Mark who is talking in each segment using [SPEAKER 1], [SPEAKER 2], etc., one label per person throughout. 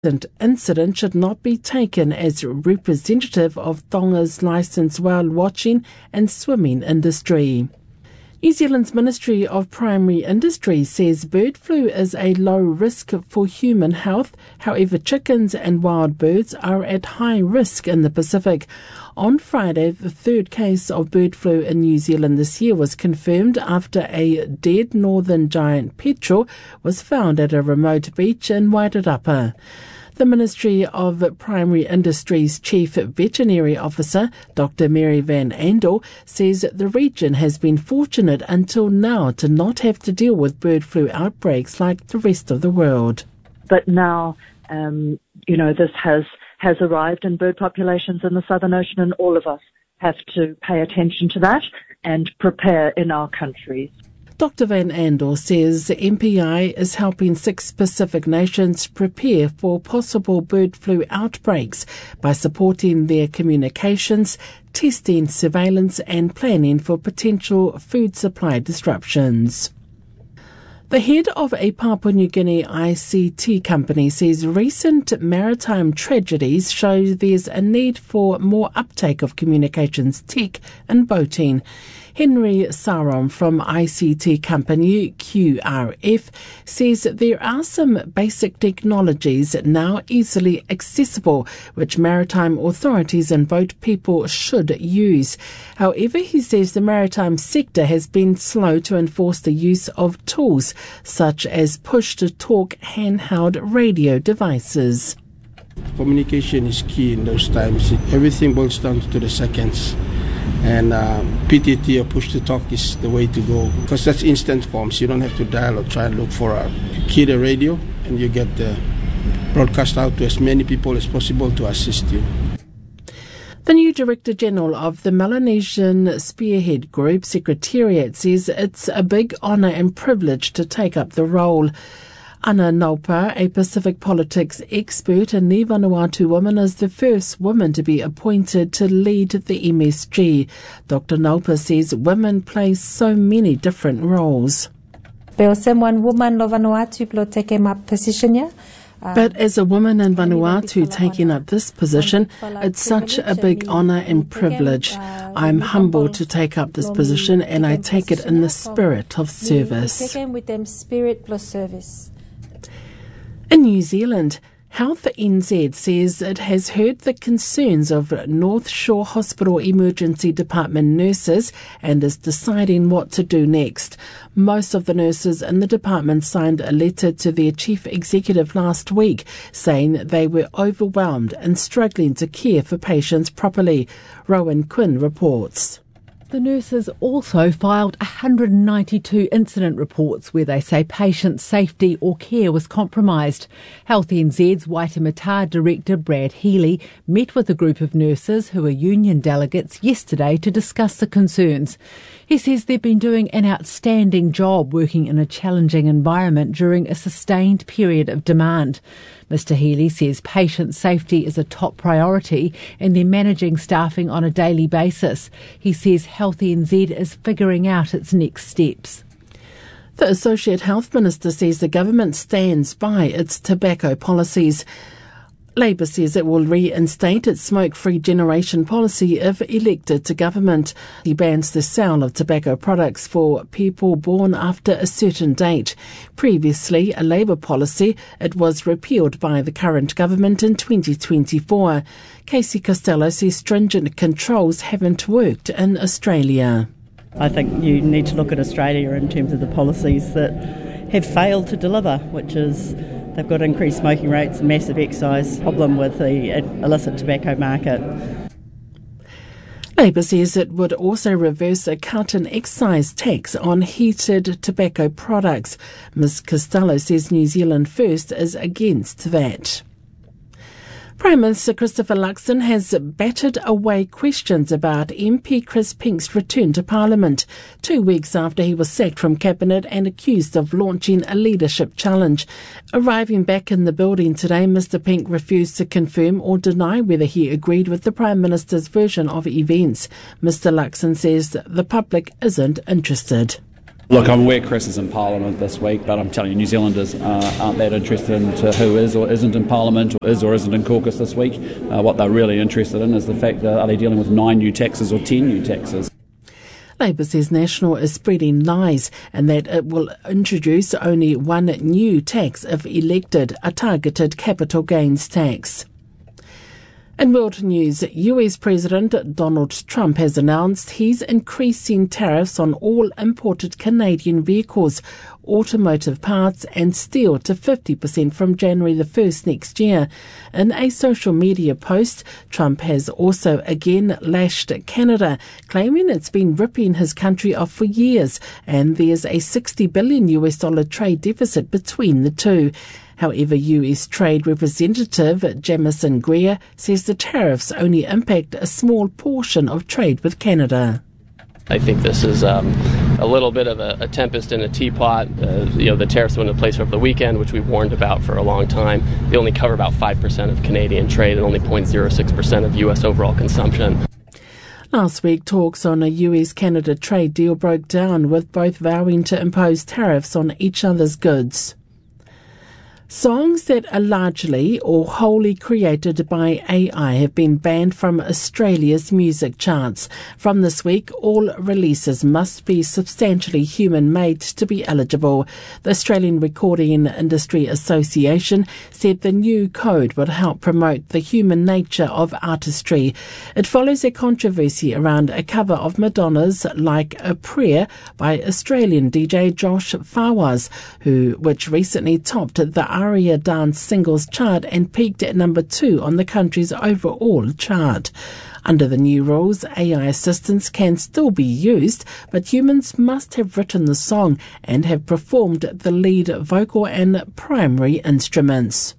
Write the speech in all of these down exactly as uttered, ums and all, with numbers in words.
[SPEAKER 1] incident should not be taken as representative of Tonga's licensed whale watching and swimming industry. New Zealand's Ministry of Primary Industry says bird flu is a low risk for human health. However, chickens and wild birds are at high risk in the Pacific. On Friday, the third case of bird flu in New Zealand this year was confirmed after a dead northern giant petrel was found at a remote beach in Wairarapa. The Ministry of Primary Industry's Chief Veterinary Officer, Doctor Mary Van Andel, says the region has been fortunate until now to not have to deal with bird flu outbreaks like the rest of the world.
[SPEAKER 2] But now, um, you know, this has, has arrived in bird populations in the Southern Ocean, and all of us have to pay attention to that and prepare in our countries.
[SPEAKER 1] Doctor Van Andel says M P I is helping six Pacific nations prepare for possible bird flu outbreaks by supporting their communications, testing, surveillance and planning for potential food supply disruptions. The head of a Papua New Guinea I C T company says recent maritime tragedies show there's a need for more uptake of communications tech and boating. Henry Sarom from I C T company Q R F says there are some basic technologies now easily accessible which maritime authorities and boat people should use. However, he says the maritime sector has been slow to enforce the use of tools such as push-to-talk handheld radio devices.
[SPEAKER 3] Communication is key in those times. Everything boils down to the seconds. And uh, P T T or push-to-talk is the way to go because that's instant forms. You don't have to dial or try and look for a you key the radio and you get the broadcast out to as many people as possible to assist you.
[SPEAKER 1] The new Director General of the Melanesian Spearhead Group Secretariat says it's a big honour and privilege to take up the role. Ana Naupa, a Pacific politics expert and Ni Vanuatu woman, is the first woman to be appointed to lead the M S G. Doctor Naupa says women play so many different roles.
[SPEAKER 4] But as a woman in Vanuatu
[SPEAKER 1] taking up this position, it's such a big honour and privilege. I'm humbled to take up this position and I take it in the spirit of service. In New Zealand, Health N Z says it has heard the concerns of North Shore Hospital Emergency Department nurses and is deciding what to do next. Most of the nurses in the department signed a letter to their chief executive last week saying they were overwhelmed and struggling to care for patients properly. Rowan Quinn reports.
[SPEAKER 5] The nurses also filed one hundred ninety-two incident reports where they say patient safety or care was compromised. Health N Z's Waitemata Director Brad Healy met with a group of nurses who are union delegates yesterday to discuss the concerns. He says they've been doing an outstanding job working in a challenging environment during a sustained period of demand. Mister Healy says patient safety is a top priority and they're managing staffing on a daily basis. He says Health N Z is figuring out its next steps.
[SPEAKER 1] The Associate Health Minister says the government stands by its tobacco policies. Labour says it will reinstate its smoke-free generation policy if elected to government. He bans the sale of tobacco products for people born after a certain date. Previously, a Labour policy, it was repealed by the current government in twenty twenty-four. Casey Costello says stringent controls haven't worked in Australia.
[SPEAKER 6] I think you need to look at Australia in terms of the policies that have failed to deliver, which is they've got increased smoking rates, massive excise problem with the illicit tobacco market.
[SPEAKER 1] Labour says it would also reverse a cut in excise tax on heated tobacco products. Miz Costello says New Zealand First is against that. Prime Minister Christopher Luxon has battered away questions about M P Chris Pink's return to Parliament, two weeks after he was sacked from Cabinet and accused of launching a leadership challenge. Arriving back in the building today, Mister Pink refused to confirm or deny whether he agreed with the Prime Minister's version of events. Mister Luxon says the public isn't interested.
[SPEAKER 7] Look, I'm aware Chris is in Parliament this week, but I'm telling you, New Zealanders uh, aren't that interested into who is or isn't in Parliament, or is or isn't in caucus this week. Uh, what they're really interested in is the fact that are they dealing with nine new taxes or ten new taxes.
[SPEAKER 1] Labour says National is spreading lies and that it will introduce only one new tax if elected, a targeted capital gains tax. In world news, U S President Donald Trump has announced he's increasing tariffs on all imported Canadian vehicles, automotive parts and steel to fifty percent from January the first next year. In a social media post, Trump has also again lashed Canada, claiming it's been ripping his country off for years and there's a sixty billion U S dollar trade deficit between the two. However, U S Trade Representative Jamieson Greer says the tariffs only impact a small portion of trade with Canada.
[SPEAKER 8] I think this is um, a little bit of a, a tempest in a teapot. Uh, you know, the tariffs went into place over the weekend, which we warned about for a long time. They only cover about five percent of Canadian trade and only zero point zero six percent of U S overall consumption.
[SPEAKER 1] Last week, talks on a U S-Canada trade deal broke down, with both vowing to impose tariffs on each other's goods. Songs that are largely or wholly created by A I have been banned from Australia's music charts. From this week, all releases must be substantially human-made to be eligible. The Australian Recording Industry Association said the new code would help promote the human nature of artistry. It follows a controversy around a cover of Madonna's Like a Prayer by Australian D J Josh Fawaz, who which recently topped the Aria dance singles chart and peaked at number two on the country's overall chart. Under the new rules, A I assistants can still be used, but humans must have written the song and have performed the lead vocal and primary instruments.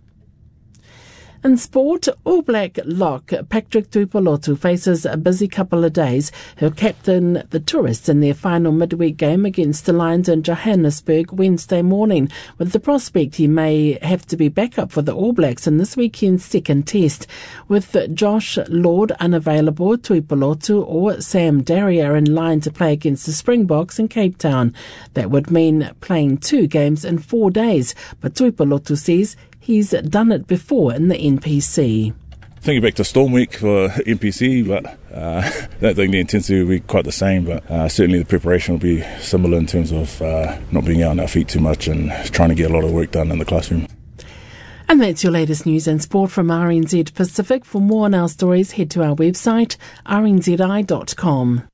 [SPEAKER 1] In sport, All Black lock Patrick Tuipulotu faces a busy couple of days. He'll captain the tourists in their final midweek game against the Lions in Johannesburg Wednesday morning, with the prospect he may have to be back up for the All Blacks in this weekend's second test. With Josh Lord unavailable, Tuipulotu or Sam Darry are in line to play against the Springboks in Cape Town. That would mean playing two games in four days, but Tuipulotu says he's done it before in the N P C.
[SPEAKER 9] Thinking back to Storm Week for N P C, but uh, I don't think the intensity will be quite the same, but uh, certainly the preparation will be similar in terms of uh, not being out on our feet too much and trying to get a lot of work done in the classroom.
[SPEAKER 1] And that's your latest news and sport from R N Z Pacific. For more on our stories, head to our website, r n z i dot com.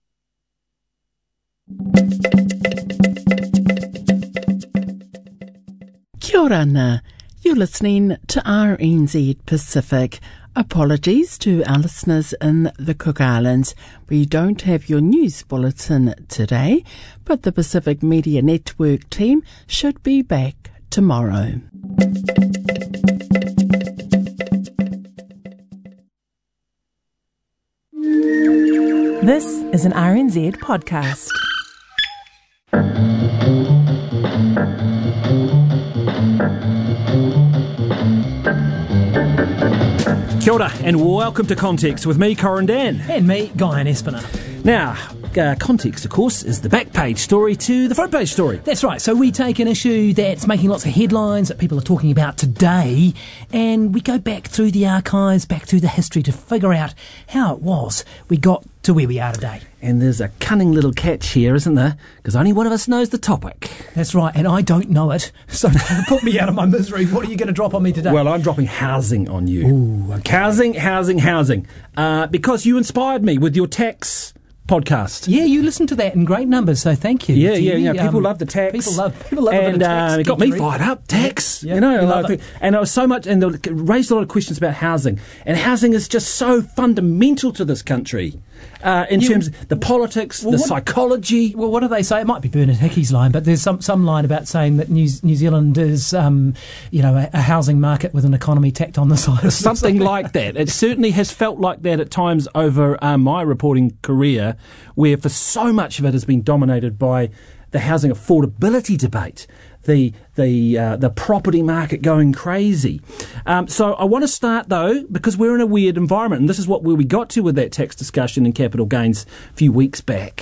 [SPEAKER 1] Kia ora na. You're listening to R N Z Pacific. Apologies to our listeners in the Cook Islands. We don't have your news bulletin today, but the Pacific Media Network team should be back tomorrow.
[SPEAKER 10] This is an R N Z podcast.
[SPEAKER 11] Kia ora and welcome to Context with me, Corin Dan.
[SPEAKER 12] And me, Guy and Espiner.
[SPEAKER 11] Now, uh, context, of course, is the back page story to the front page story.
[SPEAKER 12] That's right. So we take an issue that's making lots of headlines that people are talking about today, and we go back through the archives, back through the history to figure out how it was we got to where we are today.
[SPEAKER 11] And there's a cunning little catch here, isn't there? Because only one of us knows the topic.
[SPEAKER 12] That's right, and I don't know it. So put me out of my misery. What are you going to drop on me today?
[SPEAKER 11] Well, I'm dropping housing on you.
[SPEAKER 12] Ooh, okay.
[SPEAKER 11] Housing, housing, housing. Uh, because you inspired me with your tax podcast.
[SPEAKER 12] Yeah, you listened to that in great numbers, so thank you.
[SPEAKER 11] Yeah, yeah, yeah. People
[SPEAKER 12] um,
[SPEAKER 11] love the tax.
[SPEAKER 12] People love, people love
[SPEAKER 11] and,
[SPEAKER 12] a bit of tax.
[SPEAKER 11] Uh, it got me fired up. Tax,
[SPEAKER 12] yeah,
[SPEAKER 11] you know.
[SPEAKER 12] you
[SPEAKER 11] like, and it was so much, and it raised a lot of questions about housing. And housing is just so fundamental to this country. Uh, in you, terms of the politics, well, the what, psychology.
[SPEAKER 12] Well, what do they say? It might be Bernard Hickey's line, but there's some, some line about saying that New, New Zealand is, um, you know, a, a housing market with an economy tacked on the side. Of
[SPEAKER 11] something like that. It certainly has felt like that at times over uh, my reporting career, where for so much of it has been dominated by the housing affordability debate. The the uh, the property market going crazy. Um, so I want to start though, because we're in a weird environment, and this is what where we got to with that tax discussion and capital gains a few weeks back.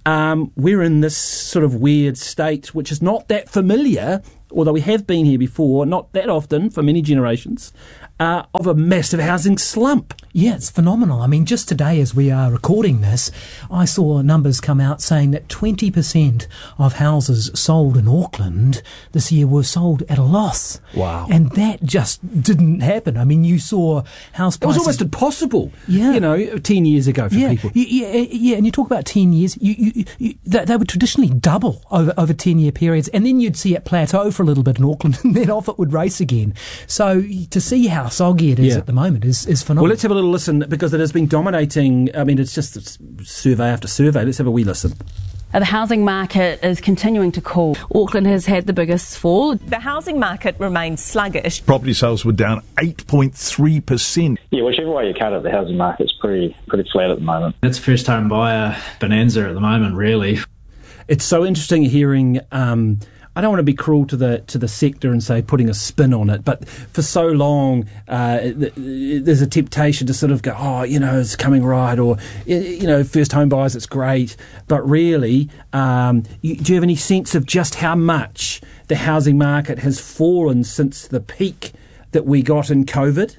[SPEAKER 11] um, we're in this sort of weird state, which is not that familiar, although we have been here before, not that often for many generations, uh, of a massive housing slump.
[SPEAKER 12] Yeah, it's phenomenal. I mean, just today as we are recording this, I saw numbers come out saying that twenty percent of houses sold in Auckland this year were sold at a loss.
[SPEAKER 11] Wow.
[SPEAKER 12] And that just didn't happen. I mean, you saw house prices...
[SPEAKER 11] It was almost impossible,
[SPEAKER 12] yeah.
[SPEAKER 11] you know, ten years ago for
[SPEAKER 12] yeah.
[SPEAKER 11] people.
[SPEAKER 12] Yeah, yeah, yeah, and you talk about ten years, you, you, you, they, they would traditionally double over, over ten-year periods, and then you'd see it plateau for a little bit in Auckland, and then off it would race again. So to see how soggy it is
[SPEAKER 11] Yeah.
[SPEAKER 12] at the moment is, is phenomenal.
[SPEAKER 11] Well, let's have a little listen, because it has been dominating. I mean, it's just survey after survey. Let's have a wee listen.
[SPEAKER 13] The housing market is continuing to cool. Auckland has had the biggest fall.
[SPEAKER 14] The housing market remains sluggish.
[SPEAKER 15] Property sales were down eight point three percent.
[SPEAKER 16] Yeah, whichever way you cut it, the housing market's pretty pretty flat at the moment.
[SPEAKER 17] It's first home buyer bonanza at the moment, really.
[SPEAKER 11] It's so interesting hearing... Um, I don't want to be cruel to the to the sector and say putting a spin on it, but for so long uh, there's a temptation to sort of go, oh, you know, it's coming right, or, you know, first home buyers, it's great. But really, um, you, do you have any sense of just how much the housing market has fallen since the peak that we got in COVID?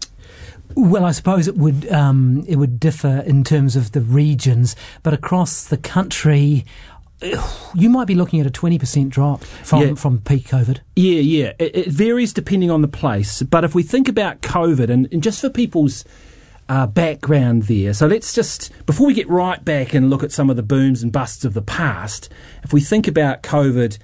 [SPEAKER 12] Well, I suppose it would um, it would differ in terms of the regions, but across the country, you might be looking at a twenty percent drop from,
[SPEAKER 11] yeah.
[SPEAKER 12] from peak COVID.
[SPEAKER 11] Yeah, yeah. It, it varies depending on the place. But if we think about COVID, and, and just for people's uh, background there, so let's just, before we get right back and look at some of the booms and busts of the past, if we think about COVID,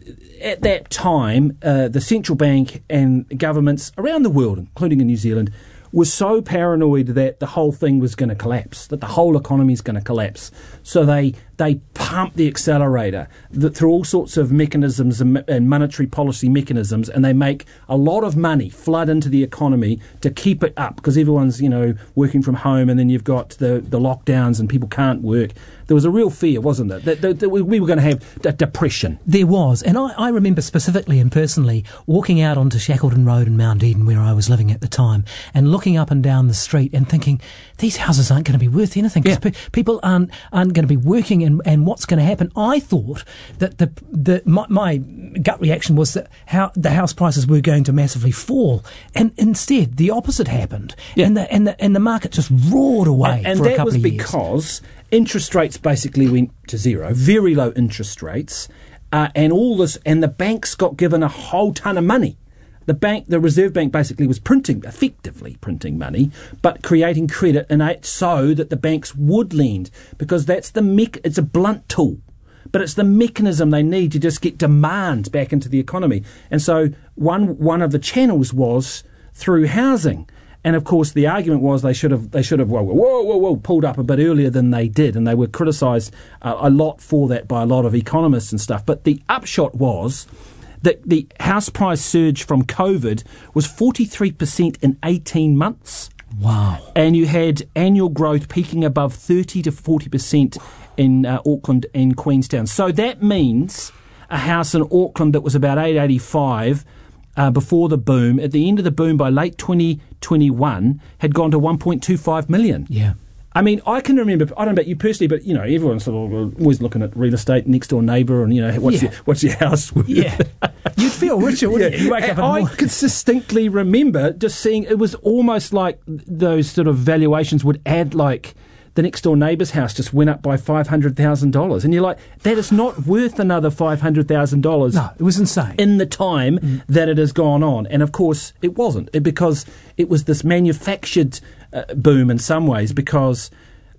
[SPEAKER 11] at that time, uh, the central bank and governments around the world, including in New Zealand, was so paranoid that the whole thing was going to collapse, that the whole economy is going to collapse. So they they pump the accelerator that through all sorts of mechanisms and, and monetary policy mechanisms, and they make a lot of money flood into the economy to keep it up, because everyone's, you know, working from home, and then you've got the, the lockdowns and people can't work. There was a real fear, wasn't there, that, that, that we were going to have a depression.
[SPEAKER 12] There was, and I, I remember specifically and personally walking out onto Shackleton Road in Mount Eden, where I was living at the time, and looking up and down the street and thinking, these houses aren't going to be worth anything, because yeah. pe- people aren't aren't going to be working, and, and what's going to happen? I thought that the the my, my gut reaction was that how the house prices were going to massively fall, and instead the opposite happened, yeah. and the and the and the market just roared away
[SPEAKER 11] and, and
[SPEAKER 12] for a couple of years.
[SPEAKER 11] And that was because interest rates basically went to zero, very low interest rates, uh, and all this, and the banks got given a whole ton of money. The bank, the Reserve Bank, basically was printing, effectively printing money, but creating credit in it so that the banks would lend, because that's the mech- it's a blunt tool, but it's the mechanism they need to just get demand back into the economy. And so one one of the channels was through housing. And of course, the argument was they should have they should have whoa whoa whoa whoa pulled up a bit earlier than they did, and they were criticised uh, a lot for that by a lot of economists and stuff. But the upshot was that the house price surge from COVID was forty-three percent in eighteen months.
[SPEAKER 12] Wow.
[SPEAKER 11] And you had annual growth peaking above thirty to forty percent in uh, Auckland and Queenstown. So that means a house in Auckland that was about eight eighty-five uh, before the boom, at the end of the boom by late twenty twenty-one, had gone to one point two five million.
[SPEAKER 12] Yeah.
[SPEAKER 11] I mean, I can remember, I don't know about you personally, but, you know, everyone's sort of always looking at real estate, next door neighbour, and, you know, what's,
[SPEAKER 12] yeah.
[SPEAKER 11] your, what's your house worth?
[SPEAKER 12] Yeah. You'd feel richer, wouldn't yeah. you? You wake
[SPEAKER 11] and
[SPEAKER 12] up in the
[SPEAKER 11] I could distinctly remember just seeing, it was almost like those sort of valuations would add, like, the next door neighbour's house just went up by five hundred thousand dollars. And you're like, that is not worth another five hundred thousand dollars.
[SPEAKER 12] No, it was insane.
[SPEAKER 11] In the time mm. that it has gone on. And, of course, it wasn't, it, because it was this manufactured uh, boom in some ways, because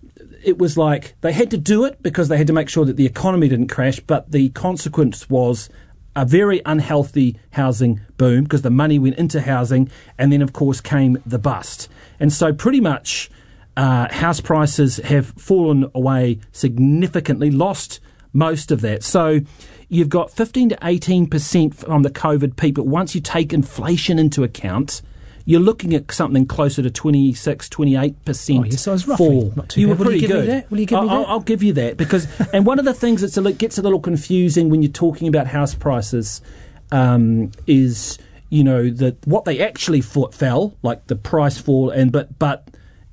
[SPEAKER 11] it was like they had to do it because they had to make sure that the economy didn't crash, but the consequence was a very unhealthy housing boom, because the money went into housing, and then, of course, came the bust. And so pretty much uh, house prices have fallen away significantly, lost most of that. So you've got fifteen to eighteen percent from the COVID peak, but once you take inflation into account, you're looking at something closer to twenty-six, twenty-eight percent
[SPEAKER 12] oh, yes, so I was roughly
[SPEAKER 11] fall.
[SPEAKER 12] Not too
[SPEAKER 11] you
[SPEAKER 12] bad.
[SPEAKER 11] were pretty
[SPEAKER 12] Will you give
[SPEAKER 11] good.
[SPEAKER 12] Me that? Will you give
[SPEAKER 11] I'll,
[SPEAKER 12] me that?
[SPEAKER 11] I'll, I'll give you that, because, and one of the things that gets a little confusing when you're talking about house prices um, is, you know, that what they actually fought, fell, like the price fall, and but but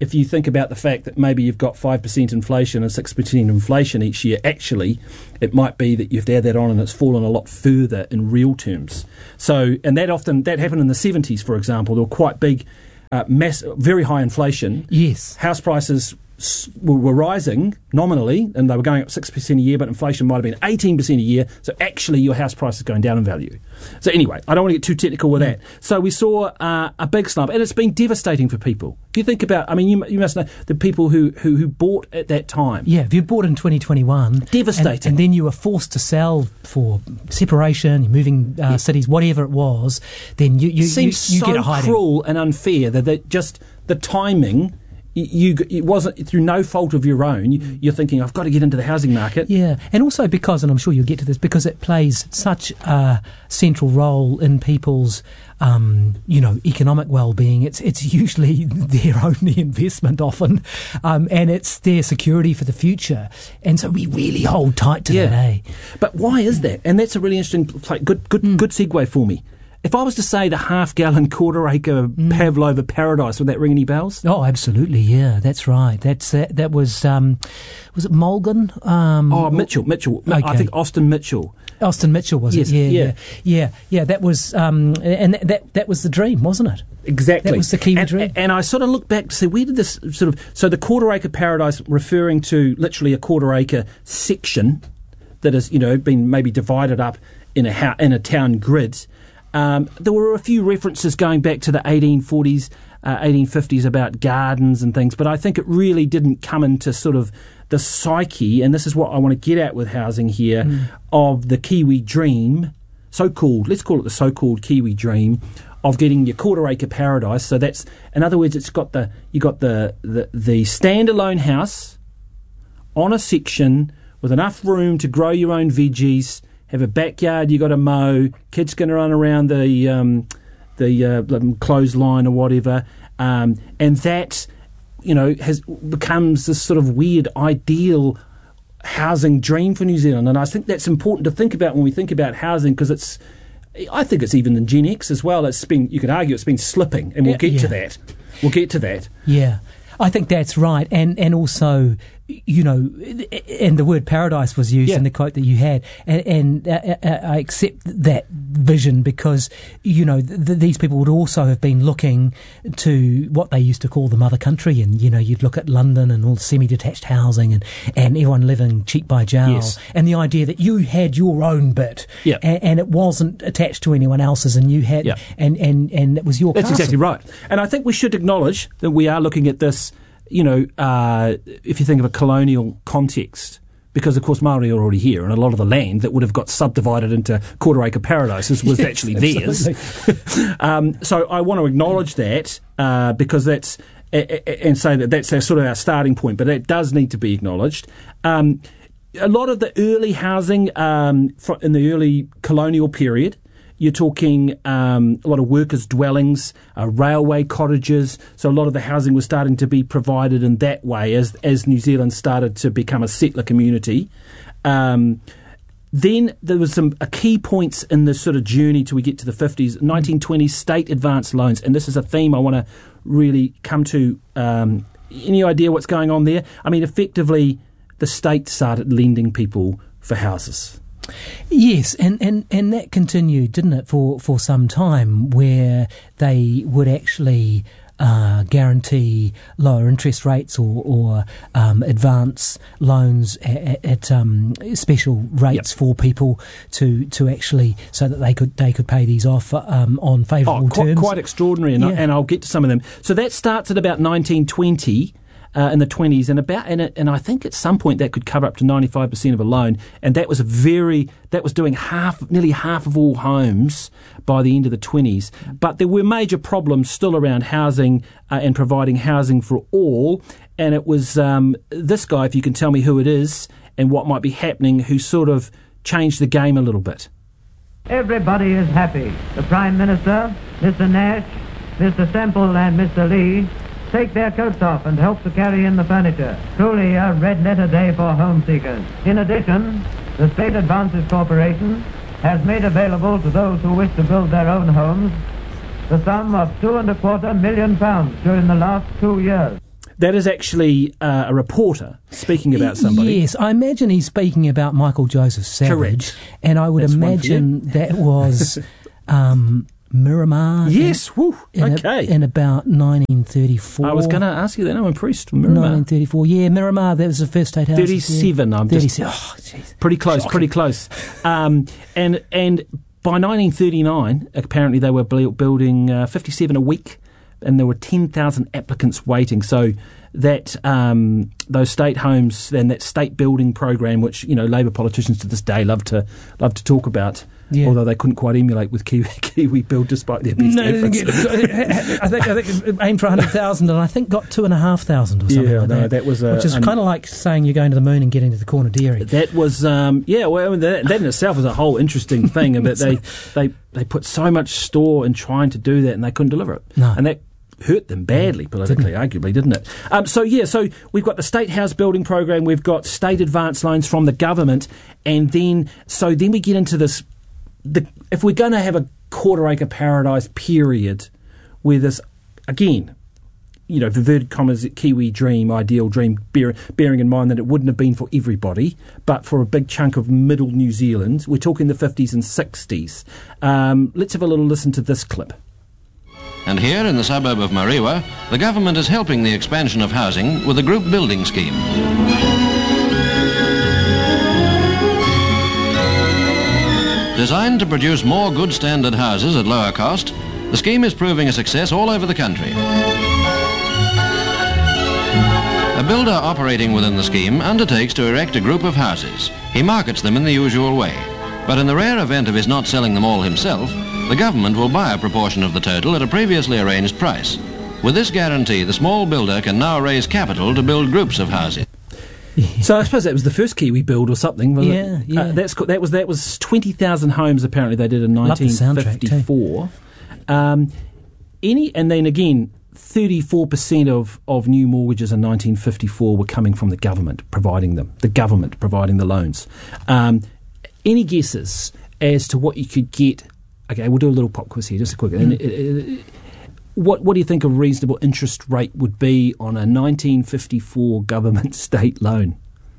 [SPEAKER 11] if you think about the fact that maybe you've got five percent inflation and six percent inflation each year, actually, it might be that you have to add that on and it's fallen a lot further in real terms. So, and that often, that happened in the seventies, for example. There were quite big, uh, mass, very high inflation.
[SPEAKER 12] Yes. House
[SPEAKER 11] prices were rising nominally, and they were going up six percent a year, but inflation might have been eighteen percent a year, so actually your house price is going down in value. So anyway, I don't want to get too technical with that. So we saw uh, a big slump, and it's been devastating for people. If you think about, I mean, you, you must know the people who, who, who bought at that time.
[SPEAKER 12] Yeah, if you bought in twenty twenty-one...
[SPEAKER 11] Devastating.
[SPEAKER 12] And, and then you were forced to sell for separation, you're moving uh, yeah. cities, whatever it was, then you, you,
[SPEAKER 11] it seems
[SPEAKER 12] you, you
[SPEAKER 11] so
[SPEAKER 12] get a hiding.
[SPEAKER 11] cruel and unfair that, that just the timing... You, it wasn't through no fault of your own. You, you're thinking, I've got to get into the housing market.
[SPEAKER 12] Yeah, and also because, and I'm sure you'll get to this, because it plays such a central role in people's, um, you know, economic well-being. It's it's usually their only investment often, um, and it's their security for the future. And so we really hold tight to
[SPEAKER 11] yeah.
[SPEAKER 12] that, eh?
[SPEAKER 11] But why is that? And that's a really interesting, good good mm. good segue for me. If I was to say the half-gallon, quarter-acre mm. Pavlova paradise, would that ring any bells?
[SPEAKER 12] Oh, absolutely, yeah, that's right. That's uh, That was, um, was it Mulgan? Um,
[SPEAKER 11] oh, Mitchell, Mitchell.
[SPEAKER 12] Okay.
[SPEAKER 11] I think Austin Mitchell.
[SPEAKER 12] Austin Mitchell, was
[SPEAKER 11] yes,
[SPEAKER 12] it? Yeah,
[SPEAKER 11] yeah,
[SPEAKER 12] yeah, yeah, yeah. That was, um, and that that was the dream, wasn't it?
[SPEAKER 11] Exactly.
[SPEAKER 12] That was the Kiwi
[SPEAKER 11] and,
[SPEAKER 12] dream.
[SPEAKER 11] And I sort of look back to see, where did this sort of, so the quarter-acre paradise, referring to literally a quarter-acre section that has, you know, been maybe divided up in a ha- in a town grid. Um, there were a few references going back to the eighteen forties, uh, eighteen fifties about gardens and things, but I think it really didn't come into sort of the psyche, and this is what I want to get at with housing here, mm. of the Kiwi dream, so-called, let's call it the so-called Kiwi dream, of getting your quarter-acre paradise. So that's, in other words, it's got the you got the, the, the standalone house on a section with enough room to grow your own veggies, have a backyard you got to mow, kids going to run around the um, the uh, clothesline or whatever, um, and that, you know, has becomes this sort of weird ideal housing dream for New Zealand. And I think that's important to think about when we think about housing, because it's, I think it's even in Gen X as well. It's been, you could argue, it's been slipping, and we'll
[SPEAKER 12] yeah,
[SPEAKER 11] get
[SPEAKER 12] yeah.
[SPEAKER 11] to that. We'll get to that.
[SPEAKER 12] Yeah. I think that's right, and and also, you know, and the word paradise was used
[SPEAKER 11] yeah.
[SPEAKER 12] in the quote that you had, and, and uh, uh, I accept that vision, because, you know, th- th- these people would also have been looking to what they used to call the mother country, and, you know, you'd look at London and all the semi-detached housing, and, and everyone living cheek by jowl,
[SPEAKER 11] yes.
[SPEAKER 12] and the idea that you had your own bit,
[SPEAKER 11] yeah.
[SPEAKER 12] and, and it wasn't attached to anyone else's, and you had,
[SPEAKER 11] yeah.
[SPEAKER 12] and, and, and it was your
[SPEAKER 11] That's
[SPEAKER 12] castle.
[SPEAKER 11] exactly right. And I think we should acknowledge that we are looking at this, you know, uh, if you think of a colonial context, because of course Māori are already here, and a lot of the land that would have got subdivided into quarter-acre paradises was yes, actually theirs. um, so I want to acknowledge that, uh, because that's, and say that that's our, sort of our starting point, but that does need to be acknowledged. Um, a lot of the early housing um, in the early colonial period, you're talking um, a lot of workers' dwellings, uh, railway cottages. So a lot of the housing was starting to be provided in that way as as New Zealand started to become a settler community. Um, then there was some uh, key points in this sort of journey till we get to the fifties, nineteen twenties state advance loans. And this is a theme I want to really come to. Um, any idea what's going on there? I mean, effectively, the state started lending people for houses.
[SPEAKER 12] Yes, and, and, and that continued, didn't it, for, for some time, where they would actually uh, guarantee lower interest rates or, or um, advance loans at, at um, special rates yep. for people to to actually, so that they could they could pay these off um, on favourable
[SPEAKER 11] oh, quite,
[SPEAKER 12] terms.
[SPEAKER 11] Quite extraordinary, and, yeah. I, and I'll get to some of them. So that starts at about nineteen twenty. Uh, in the twenties, and about and, it, and I think at some point that could cover up to ninety-five percent of a loan, and that was a very that was doing half, nearly half of all homes by the end of the twenties. But there were major problems still around housing uh, and providing housing for all, and it was um, this guy, if you can tell me who it is and what might be happening, who sort of changed the game a little bit.
[SPEAKER 18] Everybody is happy. The Prime Minister, Mister Nash, Mister Semple and Mister Lee take their coats off and help to carry in the furniture. Truly a red letter day for home seekers. In addition, the State Advances Corporation has made available to those who wish to build their own homes the sum of two and a quarter million pounds during the last two years.
[SPEAKER 11] That is actually uh, a reporter speaking about somebody.
[SPEAKER 12] Yes, I imagine he's speaking about Michael Joseph Savage.
[SPEAKER 11] Correct.
[SPEAKER 12] And I would
[SPEAKER 11] That's
[SPEAKER 12] imagine that was um, Miramar.
[SPEAKER 11] Yes,
[SPEAKER 12] in,
[SPEAKER 11] woo,
[SPEAKER 12] in
[SPEAKER 11] okay.
[SPEAKER 12] A, in about nineteen thirty-four.
[SPEAKER 11] I was going to ask you that. I'm impressed. Miramar.
[SPEAKER 12] nineteen thirty-four, yeah, Miramar, that was the first state house.
[SPEAKER 11] thirty-seven,
[SPEAKER 12] yeah.
[SPEAKER 11] I'm
[SPEAKER 12] thirty-seven.
[SPEAKER 11] just...
[SPEAKER 12] Oh, jeez.
[SPEAKER 11] Pretty close,
[SPEAKER 12] Shocking.
[SPEAKER 11] pretty close. Um, and, and by nineteen thirty-nine, apparently they were building uh, fifty-seven a week, and there were ten thousand applicants waiting. So that um, those state homes and that state building program, which you know Labor politicians to this day love to love to talk about, yeah. although they couldn't quite emulate with Kiwi, Kiwi Build despite their best
[SPEAKER 12] no,
[SPEAKER 11] efforts.
[SPEAKER 12] I think I think it aimed for one hundred thousand, and I think got two and a half thousand or something
[SPEAKER 11] yeah,
[SPEAKER 12] like
[SPEAKER 11] no,
[SPEAKER 12] that.
[SPEAKER 11] that was a,
[SPEAKER 12] which is
[SPEAKER 11] um,
[SPEAKER 12] kind of like saying you're going to the moon and getting to the corner dairy.
[SPEAKER 11] That was um, yeah. Well, I mean, that, that in itself is a whole interesting thing, and that they they they put so much store in trying to do that, and they couldn't deliver it,
[SPEAKER 12] no.
[SPEAKER 11] and that hurt them badly politically, didn't arguably, didn't it? Um, so, yeah, so we've got the state house building program, we've got state advance loans from the government, and then, so then we get into this, the, if we're going to have a quarter acre paradise period where this, again, you know, inverted commas, Kiwi dream, ideal dream, bear, bearing in mind that it wouldn't have been for everybody, but for a big chunk of middle New Zealand, we're talking the fifties and sixties. Um, let's have a little listen to this clip.
[SPEAKER 19] And here in the suburb of Mariwa, the government is helping the expansion of housing with a group building scheme. Designed to produce more good standard houses at lower cost, the scheme is proving a success all over the country. A builder operating within the scheme undertakes to erect a group of houses. He markets them in the usual way, but in the rare event of his not selling them all himself, the government will buy a proportion of the total at a previously arranged price. With this guarantee, the small builder can now raise capital to build groups of houses.
[SPEAKER 11] So I suppose that was the first Kiwi build or something, wasn't
[SPEAKER 12] yeah,
[SPEAKER 11] it?
[SPEAKER 12] Yeah,
[SPEAKER 11] uh, that's that was that was twenty thousand homes apparently they did in nineteen fifty-four. Um, any and then again, thirty-four percent of of new mortgages in nineteen fifty-four were coming from the government providing them. The government providing the loans. Um, any guesses as to what you could get? Okay, we'll do a little pop quiz here, just a quick. Mm. And, uh, what what do you think a reasonable interest rate would be on a nineteen fifty-four government state loan?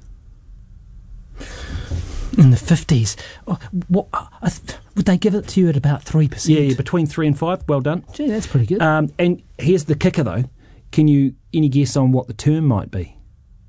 [SPEAKER 12] In the fifties, oh, what uh, th- would they give it to you at about three percent?
[SPEAKER 11] Yeah, yeah, between three and five. Well done.
[SPEAKER 12] Gee, that's pretty good.
[SPEAKER 11] Um, and here's the kicker, though. Can you any guess on what the term might be?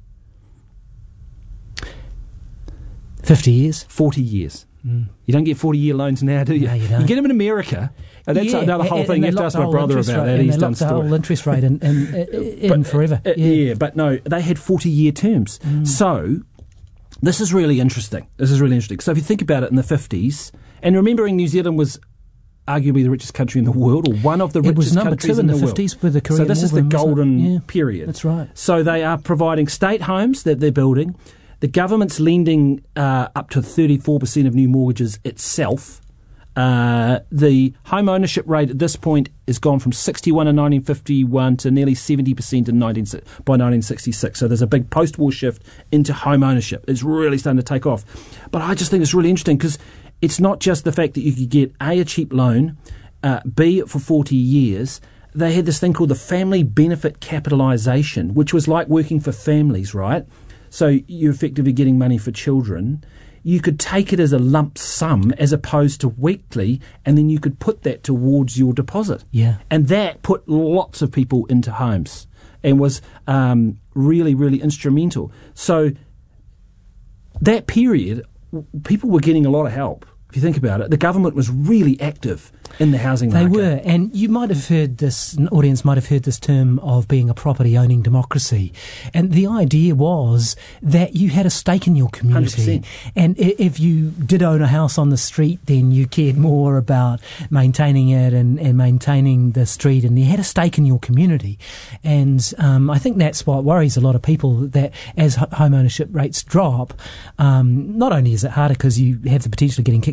[SPEAKER 12] Fifty years,
[SPEAKER 11] forty years.
[SPEAKER 12] Mm.
[SPEAKER 11] You don't get forty-year loans now, do you?
[SPEAKER 12] No, you don't.
[SPEAKER 11] You get them in America. And that's
[SPEAKER 12] yeah,
[SPEAKER 11] another whole
[SPEAKER 12] and,
[SPEAKER 11] thing.
[SPEAKER 12] And
[SPEAKER 11] you have to ask my brother about
[SPEAKER 12] rate,
[SPEAKER 11] that. He's
[SPEAKER 12] they
[SPEAKER 11] done
[SPEAKER 12] the
[SPEAKER 11] story.
[SPEAKER 12] whole interest rate in, in, in
[SPEAKER 11] but,
[SPEAKER 12] forever.
[SPEAKER 11] Uh,
[SPEAKER 12] yeah.
[SPEAKER 11] yeah, but no, they had forty-year terms.
[SPEAKER 12] Mm.
[SPEAKER 11] So this is really interesting. This is really interesting. So if you think about it in the fifties, and remembering New Zealand was arguably the richest country in the world, or one of the
[SPEAKER 12] it
[SPEAKER 11] richest
[SPEAKER 12] was number
[SPEAKER 11] countries
[SPEAKER 12] two
[SPEAKER 11] in
[SPEAKER 12] in
[SPEAKER 11] the,
[SPEAKER 12] the
[SPEAKER 11] world.
[SPEAKER 12] fifties with the Korean
[SPEAKER 11] So this
[SPEAKER 12] War
[SPEAKER 11] is the
[SPEAKER 12] boom,
[SPEAKER 11] golden
[SPEAKER 12] yeah,
[SPEAKER 11] period.
[SPEAKER 12] That's right.
[SPEAKER 11] So they are providing state homes that they're building. The government's lending uh, up to thirty-four percent of new mortgages itself. Uh, the home ownership rate at this point has gone from sixty-one in nineteen fifty-one to nearly seventy percent in nineteen, by nineteen sixty-six. So there's a big post-war shift into home ownership. It's really starting to take off. But I just think it's really interesting because it's not just the fact that you could get A, a cheap loan, uh, B, for forty years. They had this thing called the family benefit capitalisation, which was like working for families, right? So you're effectively getting money for children. You could take it as a lump sum as opposed to weekly, and then you could put that towards your deposit.
[SPEAKER 12] Yeah.
[SPEAKER 11] And that put lots of people into homes and was um, really, really instrumental. So that period, people were getting a lot of help. If you think about it, the government was really active in the housing
[SPEAKER 12] they
[SPEAKER 11] market.
[SPEAKER 12] They were, and you might have heard this, an audience might have heard this term of being a property-owning democracy. And the idea was that you had a stake in your community.
[SPEAKER 11] one hundred percent.
[SPEAKER 12] And if you did own a house on the street, then you cared more about maintaining it and, and maintaining the street, and you had a stake in your community. And um, I think that's what worries a lot of people, that as home ownership rates drop, um, not only is it harder because you have the potential of getting kicked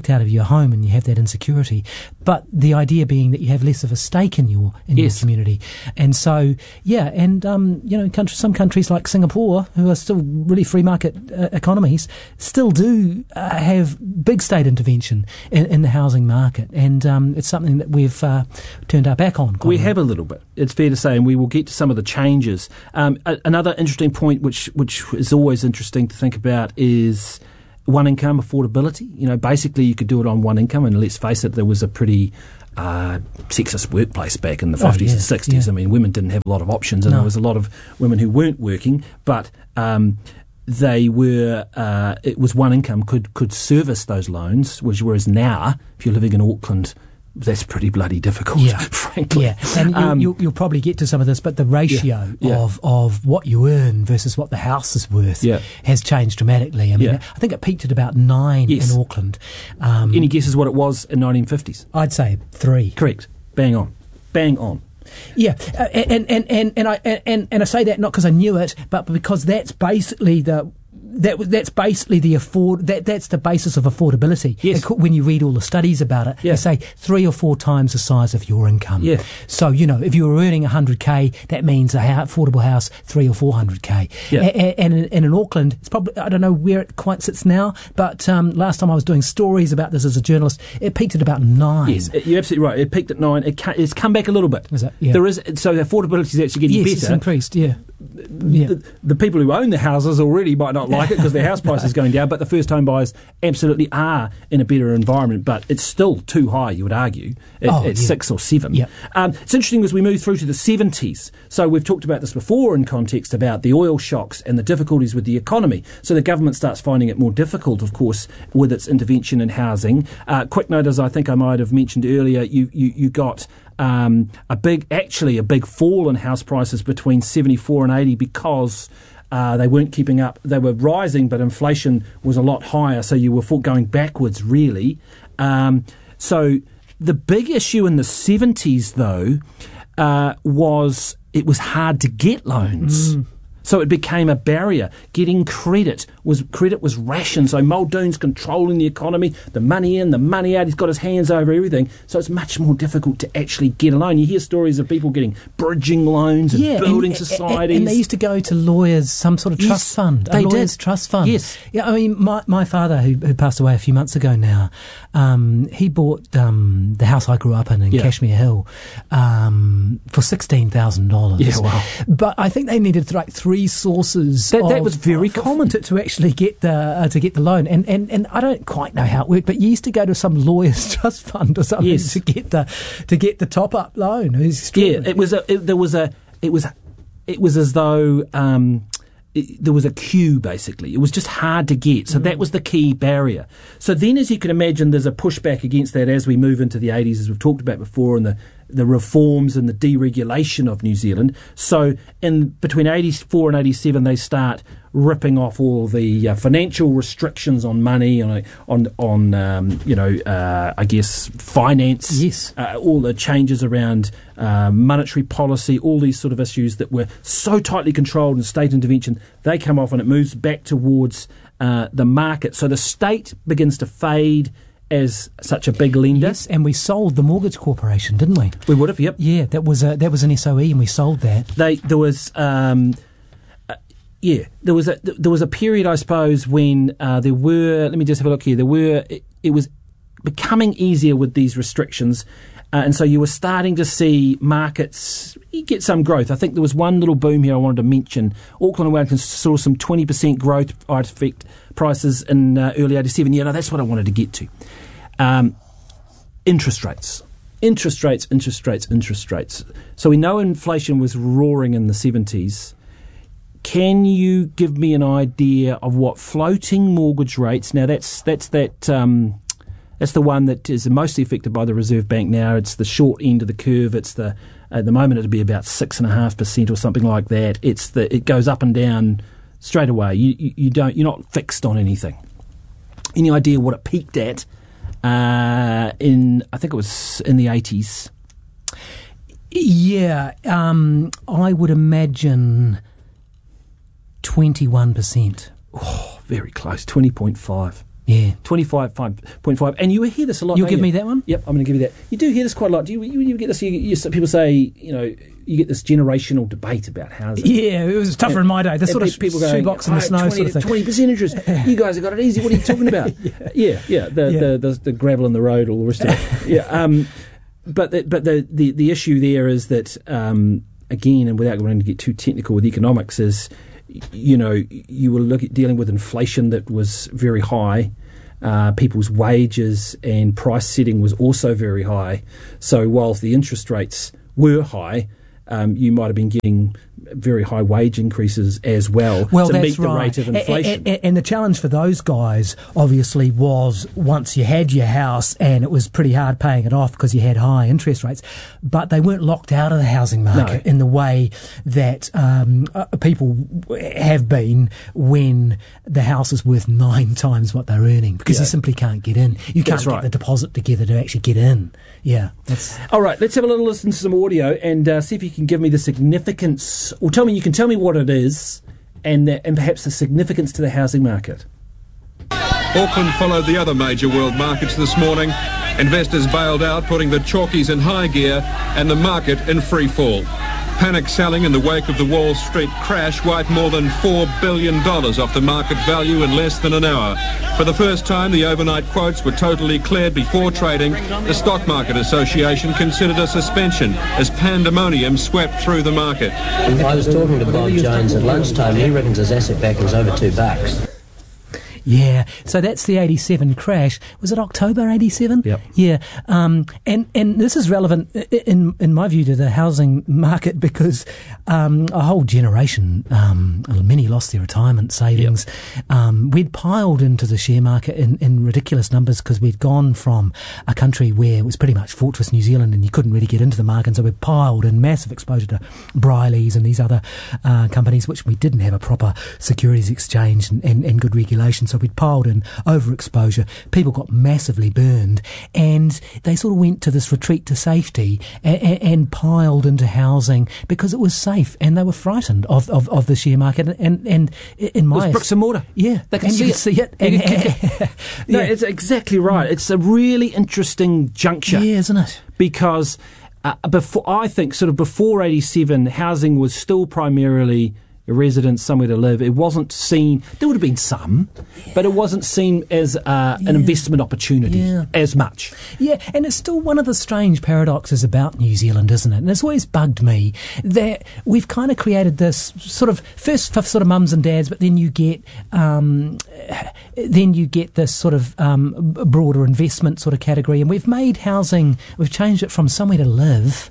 [SPEAKER 12] kicked out of your home and you have that insecurity. But the idea being that you have less of a stake in your in
[SPEAKER 11] yes.
[SPEAKER 12] your community. And so, yeah, and, um, you know, country, some countries like Singapore, who are still really free market uh, economies, still do uh, have big state intervention in, in the housing market. And um, it's something that we've uh, turned our back on.
[SPEAKER 11] We have a little bit, it's fair to say, and we will get to some of the changes. Um, a, another interesting point, which which is always interesting to think about, is one income affordability. You know, basically you could do it on one income, and let's face it, there was a pretty uh, sexist workplace back in the fifties
[SPEAKER 12] oh, yeah,
[SPEAKER 11] and sixties.
[SPEAKER 12] Yeah.
[SPEAKER 11] I mean, women didn't have a lot of options, and
[SPEAKER 12] no.
[SPEAKER 11] there was a lot of women who weren't working, but um, they were, uh, it was one income could, could service those loans, which whereas now, if you're living in Auckland, that's pretty bloody difficult,
[SPEAKER 12] yeah.
[SPEAKER 11] frankly.
[SPEAKER 12] Yeah, and you,
[SPEAKER 11] um,
[SPEAKER 12] you'll, you'll probably get to some of this, but the ratio
[SPEAKER 11] yeah, yeah.
[SPEAKER 12] of of what you earn versus what the house is worth
[SPEAKER 11] yeah.
[SPEAKER 12] has changed dramatically. I mean,
[SPEAKER 11] yeah.
[SPEAKER 12] I think it peaked at about nine
[SPEAKER 11] yes.
[SPEAKER 12] in Auckland. Um,
[SPEAKER 11] Any guesses what it was in nineteen fifties?
[SPEAKER 12] I'd say three.
[SPEAKER 11] Correct. Bang on. Bang on.
[SPEAKER 12] Yeah, uh, and, and, and, and, I, and, and I say that not because I knew it, but because that's basically the... That that's basically the afford that that's the basis of affordability.
[SPEAKER 11] Yes.
[SPEAKER 12] When you read all the studies about it,
[SPEAKER 11] yeah.
[SPEAKER 12] they say three or four times the size of your income.
[SPEAKER 11] Yeah.
[SPEAKER 12] So you know, if you were earning a hundred k, that means a ha- affordable house three or four hundred k.
[SPEAKER 11] Yeah.
[SPEAKER 12] A- and, in, and in Auckland, it's probably I don't know where it quite sits now, but um, last time I was doing stories about this as a journalist, it peaked at about nine.
[SPEAKER 11] Yes, you're absolutely right. It peaked at nine. It ca- it's come back a little bit.
[SPEAKER 12] Is that? Yeah.
[SPEAKER 11] There is so the affordability is actually getting
[SPEAKER 12] yes,
[SPEAKER 11] better.
[SPEAKER 12] It's increased. Yeah. Yeah.
[SPEAKER 11] The, the people who own the houses already might not like it because their house price is going down, but the first home buyers absolutely are in a better environment, but it's still too high, you would argue, at,
[SPEAKER 12] oh,
[SPEAKER 11] at
[SPEAKER 12] yeah.
[SPEAKER 11] six or seven.
[SPEAKER 12] Yeah.
[SPEAKER 11] Um, it's interesting as we move through to the seventies. So we've talked about this before in context about the oil shocks and the difficulties with the economy. So the government starts finding it more difficult, of course, with its intervention in housing. Uh, quick note, as I think I might have mentioned earlier, you, you, you got... Um, a big, actually a big fall in house prices between seventy-four and eighty because uh, they weren't keeping up. They were rising, but inflation was a lot higher, so you were going backwards, really. Um, so the big issue in the seventies, though, uh, was it was hard to get loans. Mm. So it became a barrier. Getting credit was credit was rationed. So Muldoon's controlling the economy, the money in, the money out. He's got his hands over everything. So it's much more difficult to actually get a loan. You hear stories of people getting bridging loans and
[SPEAKER 12] yeah,
[SPEAKER 11] building
[SPEAKER 12] and,
[SPEAKER 11] societies.
[SPEAKER 12] And they used to go to lawyers, some sort of
[SPEAKER 11] yes,
[SPEAKER 12] trust fund.
[SPEAKER 11] They
[SPEAKER 12] a lawyer's
[SPEAKER 11] did.
[SPEAKER 12] trust fund.
[SPEAKER 11] Yes.
[SPEAKER 12] Yeah, I mean, my, my father, who, who passed away a few months ago now, um, he bought um, the house I grew up in in
[SPEAKER 11] yeah.
[SPEAKER 12] Cashmere Hill um, for sixteen thousand dollars.
[SPEAKER 11] Yeah, wow.
[SPEAKER 12] But I think they needed like three sources.
[SPEAKER 11] That,
[SPEAKER 12] of,
[SPEAKER 11] that was very
[SPEAKER 12] of,
[SPEAKER 11] common
[SPEAKER 12] to, to actually get the uh, to get the loan, and, and and I don't quite know how it worked, but you used to go to some lawyer's trust fund or something
[SPEAKER 11] yes.
[SPEAKER 12] to get the to get the top up loan. It was
[SPEAKER 11] yeah, it was a it, there was a it was it was as though. Um, It, there was a queue, basically. It was just hard to get. So mm. that was the key barrier. So then, as you can imagine, there's a pushback against that as we move into the eighties, as we've talked about before, and the, the reforms and the deregulation of New Zealand. So in between eighty-four and eighty-seven, they start ripping off all the uh, financial restrictions on money, on on on um, you know, uh, I guess finance.
[SPEAKER 12] Yes.
[SPEAKER 11] Uh, all the changes around uh, monetary policy, all these sort of issues that were so tightly controlled in state intervention, they come off and it moves back towards uh, the market. So the state begins to fade as such a big lender.
[SPEAKER 12] Yes, and we sold the Mortgage Corporation, didn't we?
[SPEAKER 11] We would have, yep.
[SPEAKER 12] Yeah, that was a, that was an S O E, and we sold that.
[SPEAKER 11] They there was. Um, Yeah, there was a there was a period, I suppose, when uh, there were. Let me just have a look here. There were. It, it was becoming easier with these restrictions, uh, and so you were starting to see markets get some growth. I think there was one little boom here I wanted to mention. Auckland and Wellington saw some twenty percent growth. I'd affect prices in uh, early eighty-seven. Yeah, no, that's what I wanted to get to. Um, interest rates. Interest rates, interest rates, interest rates. So we know inflation was roaring in the seventies. Can you give me an idea of what floating mortgage rates? Now that's that's that um, that's the one that is mostly affected by the Reserve Bank now. It's the short end of the curve. It's the at the moment it'd be about six and a half percent or something like that. It's the it goes up and down straight away. You, you you don't you're not fixed on anything. Any idea what it peaked at uh, in I think it was in the eighties?
[SPEAKER 12] Yeah, um, I would imagine twenty-one percent.
[SPEAKER 11] Oh, very close, twenty point five.
[SPEAKER 12] Yeah.
[SPEAKER 11] twenty-five point five. And you hear this a lot.
[SPEAKER 12] You'll
[SPEAKER 11] don't
[SPEAKER 12] give
[SPEAKER 11] you?
[SPEAKER 12] me that one?
[SPEAKER 11] Yep, I'm going to give you that. You do hear this quite a lot. Do you, you, you get this, you, you, people say, you know, you get this generational debate about housing.
[SPEAKER 12] Yeah, it was tougher
[SPEAKER 11] and,
[SPEAKER 12] in my day. The sort of
[SPEAKER 11] people
[SPEAKER 12] shoebox in the snow
[SPEAKER 11] twenty,
[SPEAKER 12] sort of thing.
[SPEAKER 11] twenty percent interest. You guys have got it easy. What are you talking about? yeah. yeah, yeah, the,
[SPEAKER 12] Yeah.
[SPEAKER 11] The, the, the gravel in the road, all the rest of it. Yeah, um, but the, but the, the, the issue there is that, um, again, and without going to get too technical with economics, is, you know, you were look at dealing with inflation that was very high. Uh, people's wages and price setting was also very high. So whilst the interest rates were high, um, you might have been getting very high wage increases as well,
[SPEAKER 12] well
[SPEAKER 11] to
[SPEAKER 12] that's
[SPEAKER 11] meet the
[SPEAKER 12] right.
[SPEAKER 11] rate of inflation.
[SPEAKER 12] And, and, and the challenge for those guys, obviously, was once you had your house, and it was pretty hard paying it off because you had high interest rates, but they weren't locked out of the housing market
[SPEAKER 11] No.
[SPEAKER 12] in the way that um, uh, people have been when the house is worth nine times what they're earning, because
[SPEAKER 11] Yeah.
[SPEAKER 12] you simply can't get in. You can't
[SPEAKER 11] That's
[SPEAKER 12] get
[SPEAKER 11] right.
[SPEAKER 12] the deposit together to actually get in. Yeah. That's
[SPEAKER 11] All right, let's have a little listen to some audio and uh, see if you can give me the significance, or tell me, you can tell me what it is, and the, and perhaps the significance to the housing market.
[SPEAKER 20] Auckland followed the other major world markets this morning. Investors bailed out, putting the chalkies in high gear and the market in free fall. Panic selling in the wake of the Wall Street crash wiped more than four billion dollars off the market value in less than an hour. For the first time, the overnight quotes were totally cleared before trading. The Stock Market Association considered a suspension as pandemonium swept through the market.
[SPEAKER 21] I was talking to Bob Jones at lunchtime. He reckons his asset backing's over two bucks.
[SPEAKER 12] Yeah, so that's the eighty-seven crash. Was it October eighty-seven?
[SPEAKER 11] Yep.
[SPEAKER 12] Yeah, um, and and this is relevant in in my view to the housing market because um, a whole generation, um, many lost their retirement savings. Yep. Um, we'd piled into the share market in, in ridiculous numbers because we'd gone from a country where it was pretty much Fortress New Zealand and you couldn't really get into the market, so we piled in massive exposure to Briley's and these other uh, companies, which we didn't have a proper securities exchange and, and, and good regulation. So we'd piled in overexposure. People got massively burned, and they sort of went to this retreat to safety and, and, and piled into housing because it was safe, and they were frightened of, of, of the share market. And and in my
[SPEAKER 11] it was bricks and mortar.
[SPEAKER 12] Yeah,
[SPEAKER 11] they could
[SPEAKER 12] and
[SPEAKER 11] see
[SPEAKER 12] you
[SPEAKER 11] it.
[SPEAKER 12] could see it.
[SPEAKER 11] You
[SPEAKER 12] And,
[SPEAKER 11] could kick it. No,
[SPEAKER 12] yeah.
[SPEAKER 11] it's exactly right. It's a really interesting juncture.
[SPEAKER 12] Yeah, isn't it?
[SPEAKER 11] Because uh, before, I think, sort of before eighty-seven, housing was still primarily a residence, somewhere to live. It wasn't seen, there would have been some, yeah. but it wasn't seen as uh,
[SPEAKER 12] Yeah.
[SPEAKER 11] an investment opportunity
[SPEAKER 12] Yeah.
[SPEAKER 11] as much.
[SPEAKER 12] Yeah, and it's still one of the strange paradoxes about New Zealand, isn't it? And it's always bugged me that we've kind of created this sort of, first for sort of mums and dads, but then you get um, then you get this sort of um, broader investment sort of category, and we've made housing, we've changed it from somewhere to live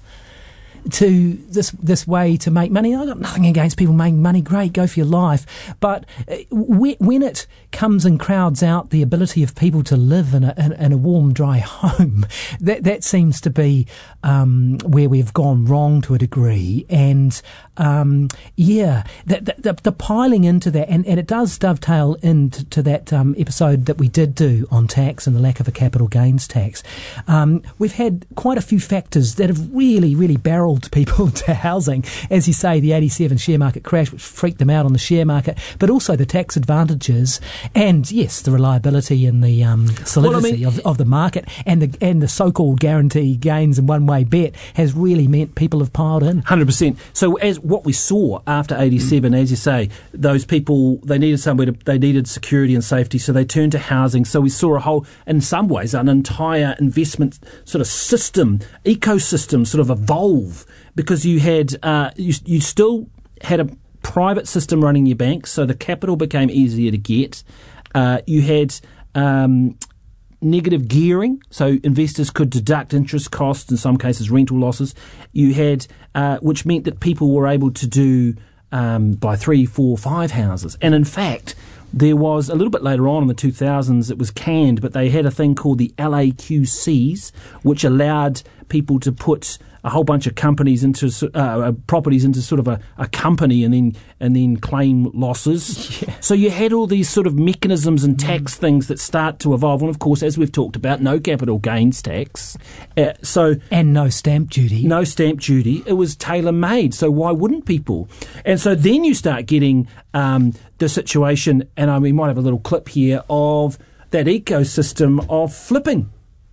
[SPEAKER 12] to this this way to make money. I've got nothing against people making money, great, go for your life. But uh, when, when it comes and crowds out the ability of people to live in a, in, in a warm, dry home, that, that seems to be um, where we've gone wrong to a degree. And um, yeah, the, the, the piling into that, and, and it does dovetail into to that um, episode that we did do on tax and the lack of a capital gains tax. Um, we've had quite a few factors that have really, really barreled people to housing. As you say, the eighty-seven share market crash, which freaked them out on the share market, but also the tax advantages and, yes, the reliability and the um, solidity well, I mean, of, of the market, and the and the so-called guarantee gains and one-way bet has really meant people have piled in. one
[SPEAKER 11] hundred percent. So as what we saw after eighty-seven, mm. as you say, those people, they needed somewhere to, they needed security and safety, so they turned to housing. So we saw a whole, in some ways, an entire investment sort of system, ecosystem sort of evolve, because you had, uh, you, you still had a private system running your banks, so the capital became easier to get. Uh, you had um, negative gearing, so investors could deduct interest costs, in some cases rental losses. You had, uh, which meant that people were able to do um, buy three, four, five houses. And in fact, there was a little bit later on in the two thousands, it was canned, but they had a thing called the L A Q Cs, which allowed people to put a whole bunch of companies into uh, properties into sort of a, a company and then and then claim losses. Yeah. So you had all these sort of mechanisms and tax mm. things that start to evolve. And of course, as we've talked about, no capital gains tax. Uh, so
[SPEAKER 12] and no stamp duty.
[SPEAKER 11] No stamp duty. It was tailor made. So why wouldn't people? And so then you start getting um, the situation, and I mean, we might have a little clip here of that ecosystem of flipping.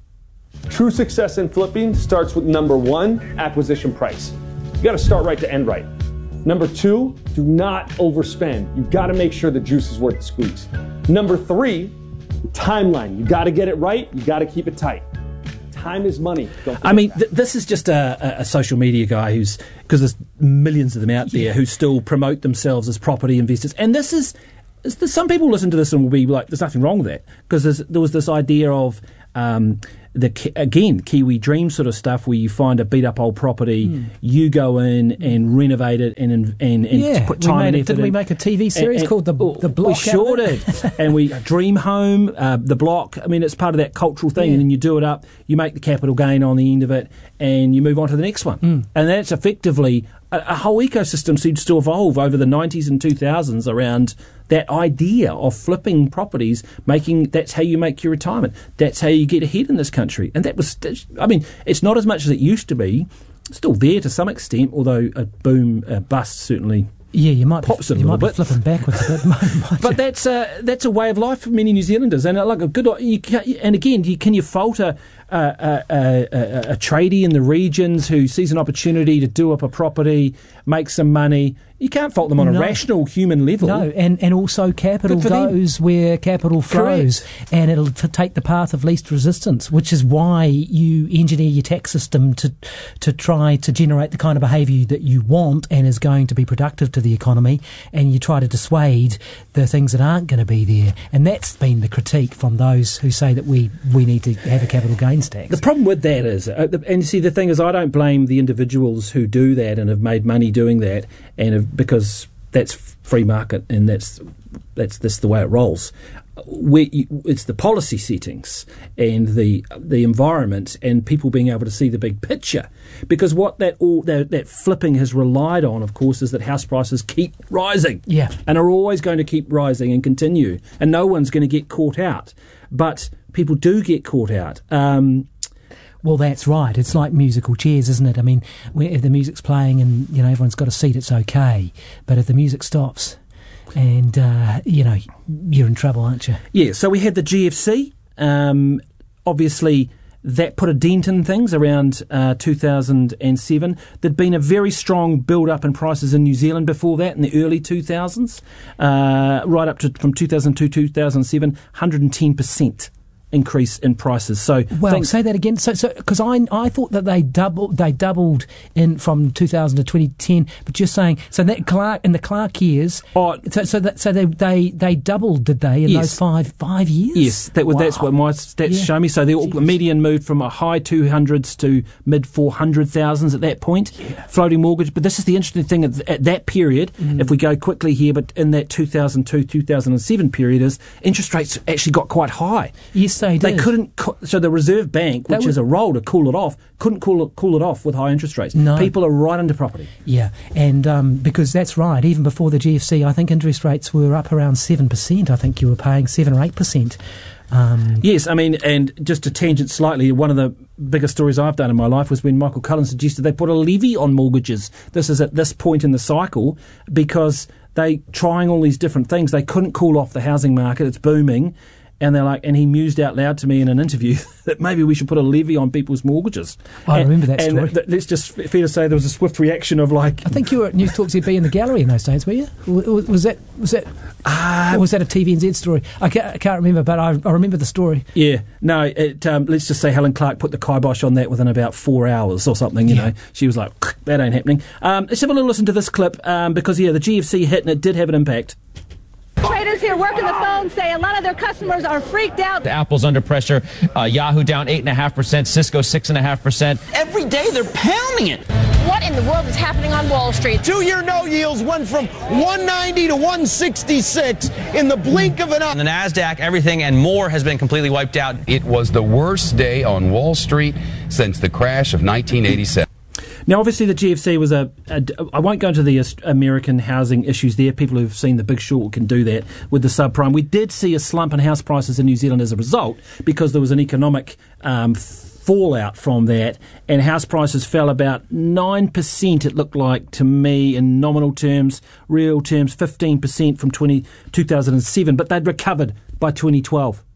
[SPEAKER 2] True success in flipping starts with number one, acquisition price. You got to start right to end right. Number two, do not overspend. You got to make sure the juice is worth the squeeze. Number three, timeline. You got to get it right. You got to keep it tight. Time is money. Don't
[SPEAKER 11] I mean, th- this is just a, a, a social media guy who's, because there's millions of them out there, yeah. who still promote themselves as property investors. And this is, some people listen to this and will be like, there's nothing wrong with that. Because there was this idea of, um, the again, Kiwi Dream sort of stuff where you find a beat-up old property, mm. you go in and renovate it and and, and
[SPEAKER 12] yeah,
[SPEAKER 11] put time
[SPEAKER 12] we
[SPEAKER 11] and
[SPEAKER 12] made
[SPEAKER 11] effort
[SPEAKER 12] it, Didn't
[SPEAKER 11] in.
[SPEAKER 12] we make a T V series
[SPEAKER 11] and, and,
[SPEAKER 12] called The, the Block?
[SPEAKER 11] We sure did. And we Dream Home, uh, The Block. I mean, it's part of that cultural thing. Yeah. And then you do it up, you make the capital gain on the end of it, and you move on to the next one. Mm. And that's effectively... A, a whole ecosystem seems to evolve over the nineties and two thousands around that idea of flipping properties, making that's how you make your retirement. That's how you get ahead in this country. And that was, I mean, it's not as much as it used to be. It's still there to some extent, although a boom, a bust certainly.
[SPEAKER 12] Yeah, you might
[SPEAKER 11] pops
[SPEAKER 12] be,
[SPEAKER 11] it a
[SPEAKER 12] you
[SPEAKER 11] little
[SPEAKER 12] might
[SPEAKER 11] bit.
[SPEAKER 12] be flipping backwards a bit.
[SPEAKER 11] But that's a that's a way of life for many New Zealanders, and like a good. You can, and again, you, can you fault a a, a, a a tradie in the regions who sees an opportunity to do up a property, make some money? You can't fault them on a
[SPEAKER 12] no.
[SPEAKER 11] rational human level.
[SPEAKER 12] No, and, and also capital goes them. where capital flows. Correct. And it'll t- take the path of least resistance, which is why you engineer your tax system to to try to generate the kind of behaviour that you want and is going to be productive to the economy, and you try to dissuade the things that aren't going to be there. And that's been the critique from those who say that we, we need to have a capital gains tax.
[SPEAKER 11] The problem with that is, uh, the, and see, the thing is, I don't blame the individuals who do that and have made money doing that, and have, because that's free market and that's that's that's the way it rolls. Where you, it's the policy settings and the the environment and people being able to see the big picture. Because what that all that, that flipping has relied on, of course, is that house prices keep rising,
[SPEAKER 12] yeah,
[SPEAKER 11] and are always going to keep rising and continue, and no one's going to get caught out. But people do get caught out. Um,
[SPEAKER 12] Well, that's right. It's like musical chairs, isn't it? I mean, if the music's playing and, you know, everyone's got a seat, it's okay. But if the music stops and, uh, you know, you're in trouble, aren't you?
[SPEAKER 11] Yeah, so we had the G F C. Um, obviously, that put a dent in things around uh, two thousand seven. There'd been a very strong build-up in prices in New Zealand before that, in the early two thousands, uh, right up to from two thousand two to two thousand seven, one hundred ten percent. Increase in prices. So,
[SPEAKER 12] well,
[SPEAKER 11] think,
[SPEAKER 12] say that again. So, so because I I thought that they doubled they doubled in from two thousand to twenty ten, but you're saying so that Clark in the Clark years.
[SPEAKER 11] Oh,
[SPEAKER 12] so so that so they they, they doubled, did they, in yes. those five five years?
[SPEAKER 11] Yes, that wow. that's what my stats yeah. show me. So the Jeez. median moved from a high two hundreds to mid four hundred thousands at that point. Yeah. Floating mortgage, but this is the interesting thing at, at that period. Mm. If we go quickly here, but in that two thousand two two thousand seven period, is interest rates actually got quite high.
[SPEAKER 12] Yes. They,
[SPEAKER 11] they couldn't, so the Reserve Bank, which is a role to cool it off, couldn't cool it, cool it off with high interest rates.
[SPEAKER 12] No.
[SPEAKER 11] People are right into property.
[SPEAKER 12] Yeah, and um, because that's right, even before the G F C, I think interest rates were up around seven percent. I think you were paying seven or eight percent. Um,
[SPEAKER 11] yes, I mean, and just to tangent slightly, one of the biggest stories I've done in my life was when Michael Cullen suggested they put a levy on mortgages. This is at this point in the cycle because they trying all these different things. They couldn't cool off the housing market. It's booming. And they're like, and he mused out loud to me in an interview that maybe we should put a levy on people's mortgages.
[SPEAKER 12] I
[SPEAKER 11] and,
[SPEAKER 12] remember that story.
[SPEAKER 11] And th- let's just fair to say there was a swift reaction of like.
[SPEAKER 12] I think you were at News Talk Z B in the gallery in those days, were you? Was, was that was that uh, or was that a T V N Z story? I can't, I can't remember, but I, I remember the story.
[SPEAKER 11] Yeah, no. It, um, let's just say Helen Clark put the kibosh on that within about four hours or something. You yeah. know, she was like, that ain't happening. Um, let's have a little listen to this clip um, because yeah, the G F C hit and it did have an impact.
[SPEAKER 22] Traders here working the phone say a lot of their customers are freaked out.
[SPEAKER 23] Apple's under pressure. Uh, Yahoo down eight point five percent. Cisco six point five percent.
[SPEAKER 24] Every day they're pounding it.
[SPEAKER 22] What in the world is happening on Wall Street?
[SPEAKER 24] Two-year no yields went from one ninety to one sixty-six in the blink of an eye.
[SPEAKER 23] On the NASDAQ, everything and more has been completely wiped out.
[SPEAKER 25] It was the worst day on Wall Street since the crash of nineteen eighty-seven.
[SPEAKER 11] Now, obviously, the G F C was a, a... I won't go into the American housing issues there. People who've seen The Big Short can do that with the subprime. We did see a slump in house prices in New Zealand as a result because there was an economic um, fallout from that, and house prices fell about nine percent, it looked like to me, in nominal terms, real terms, fifteen percent from twenty, two thousand seven, but they'd recovered by twenty twelve.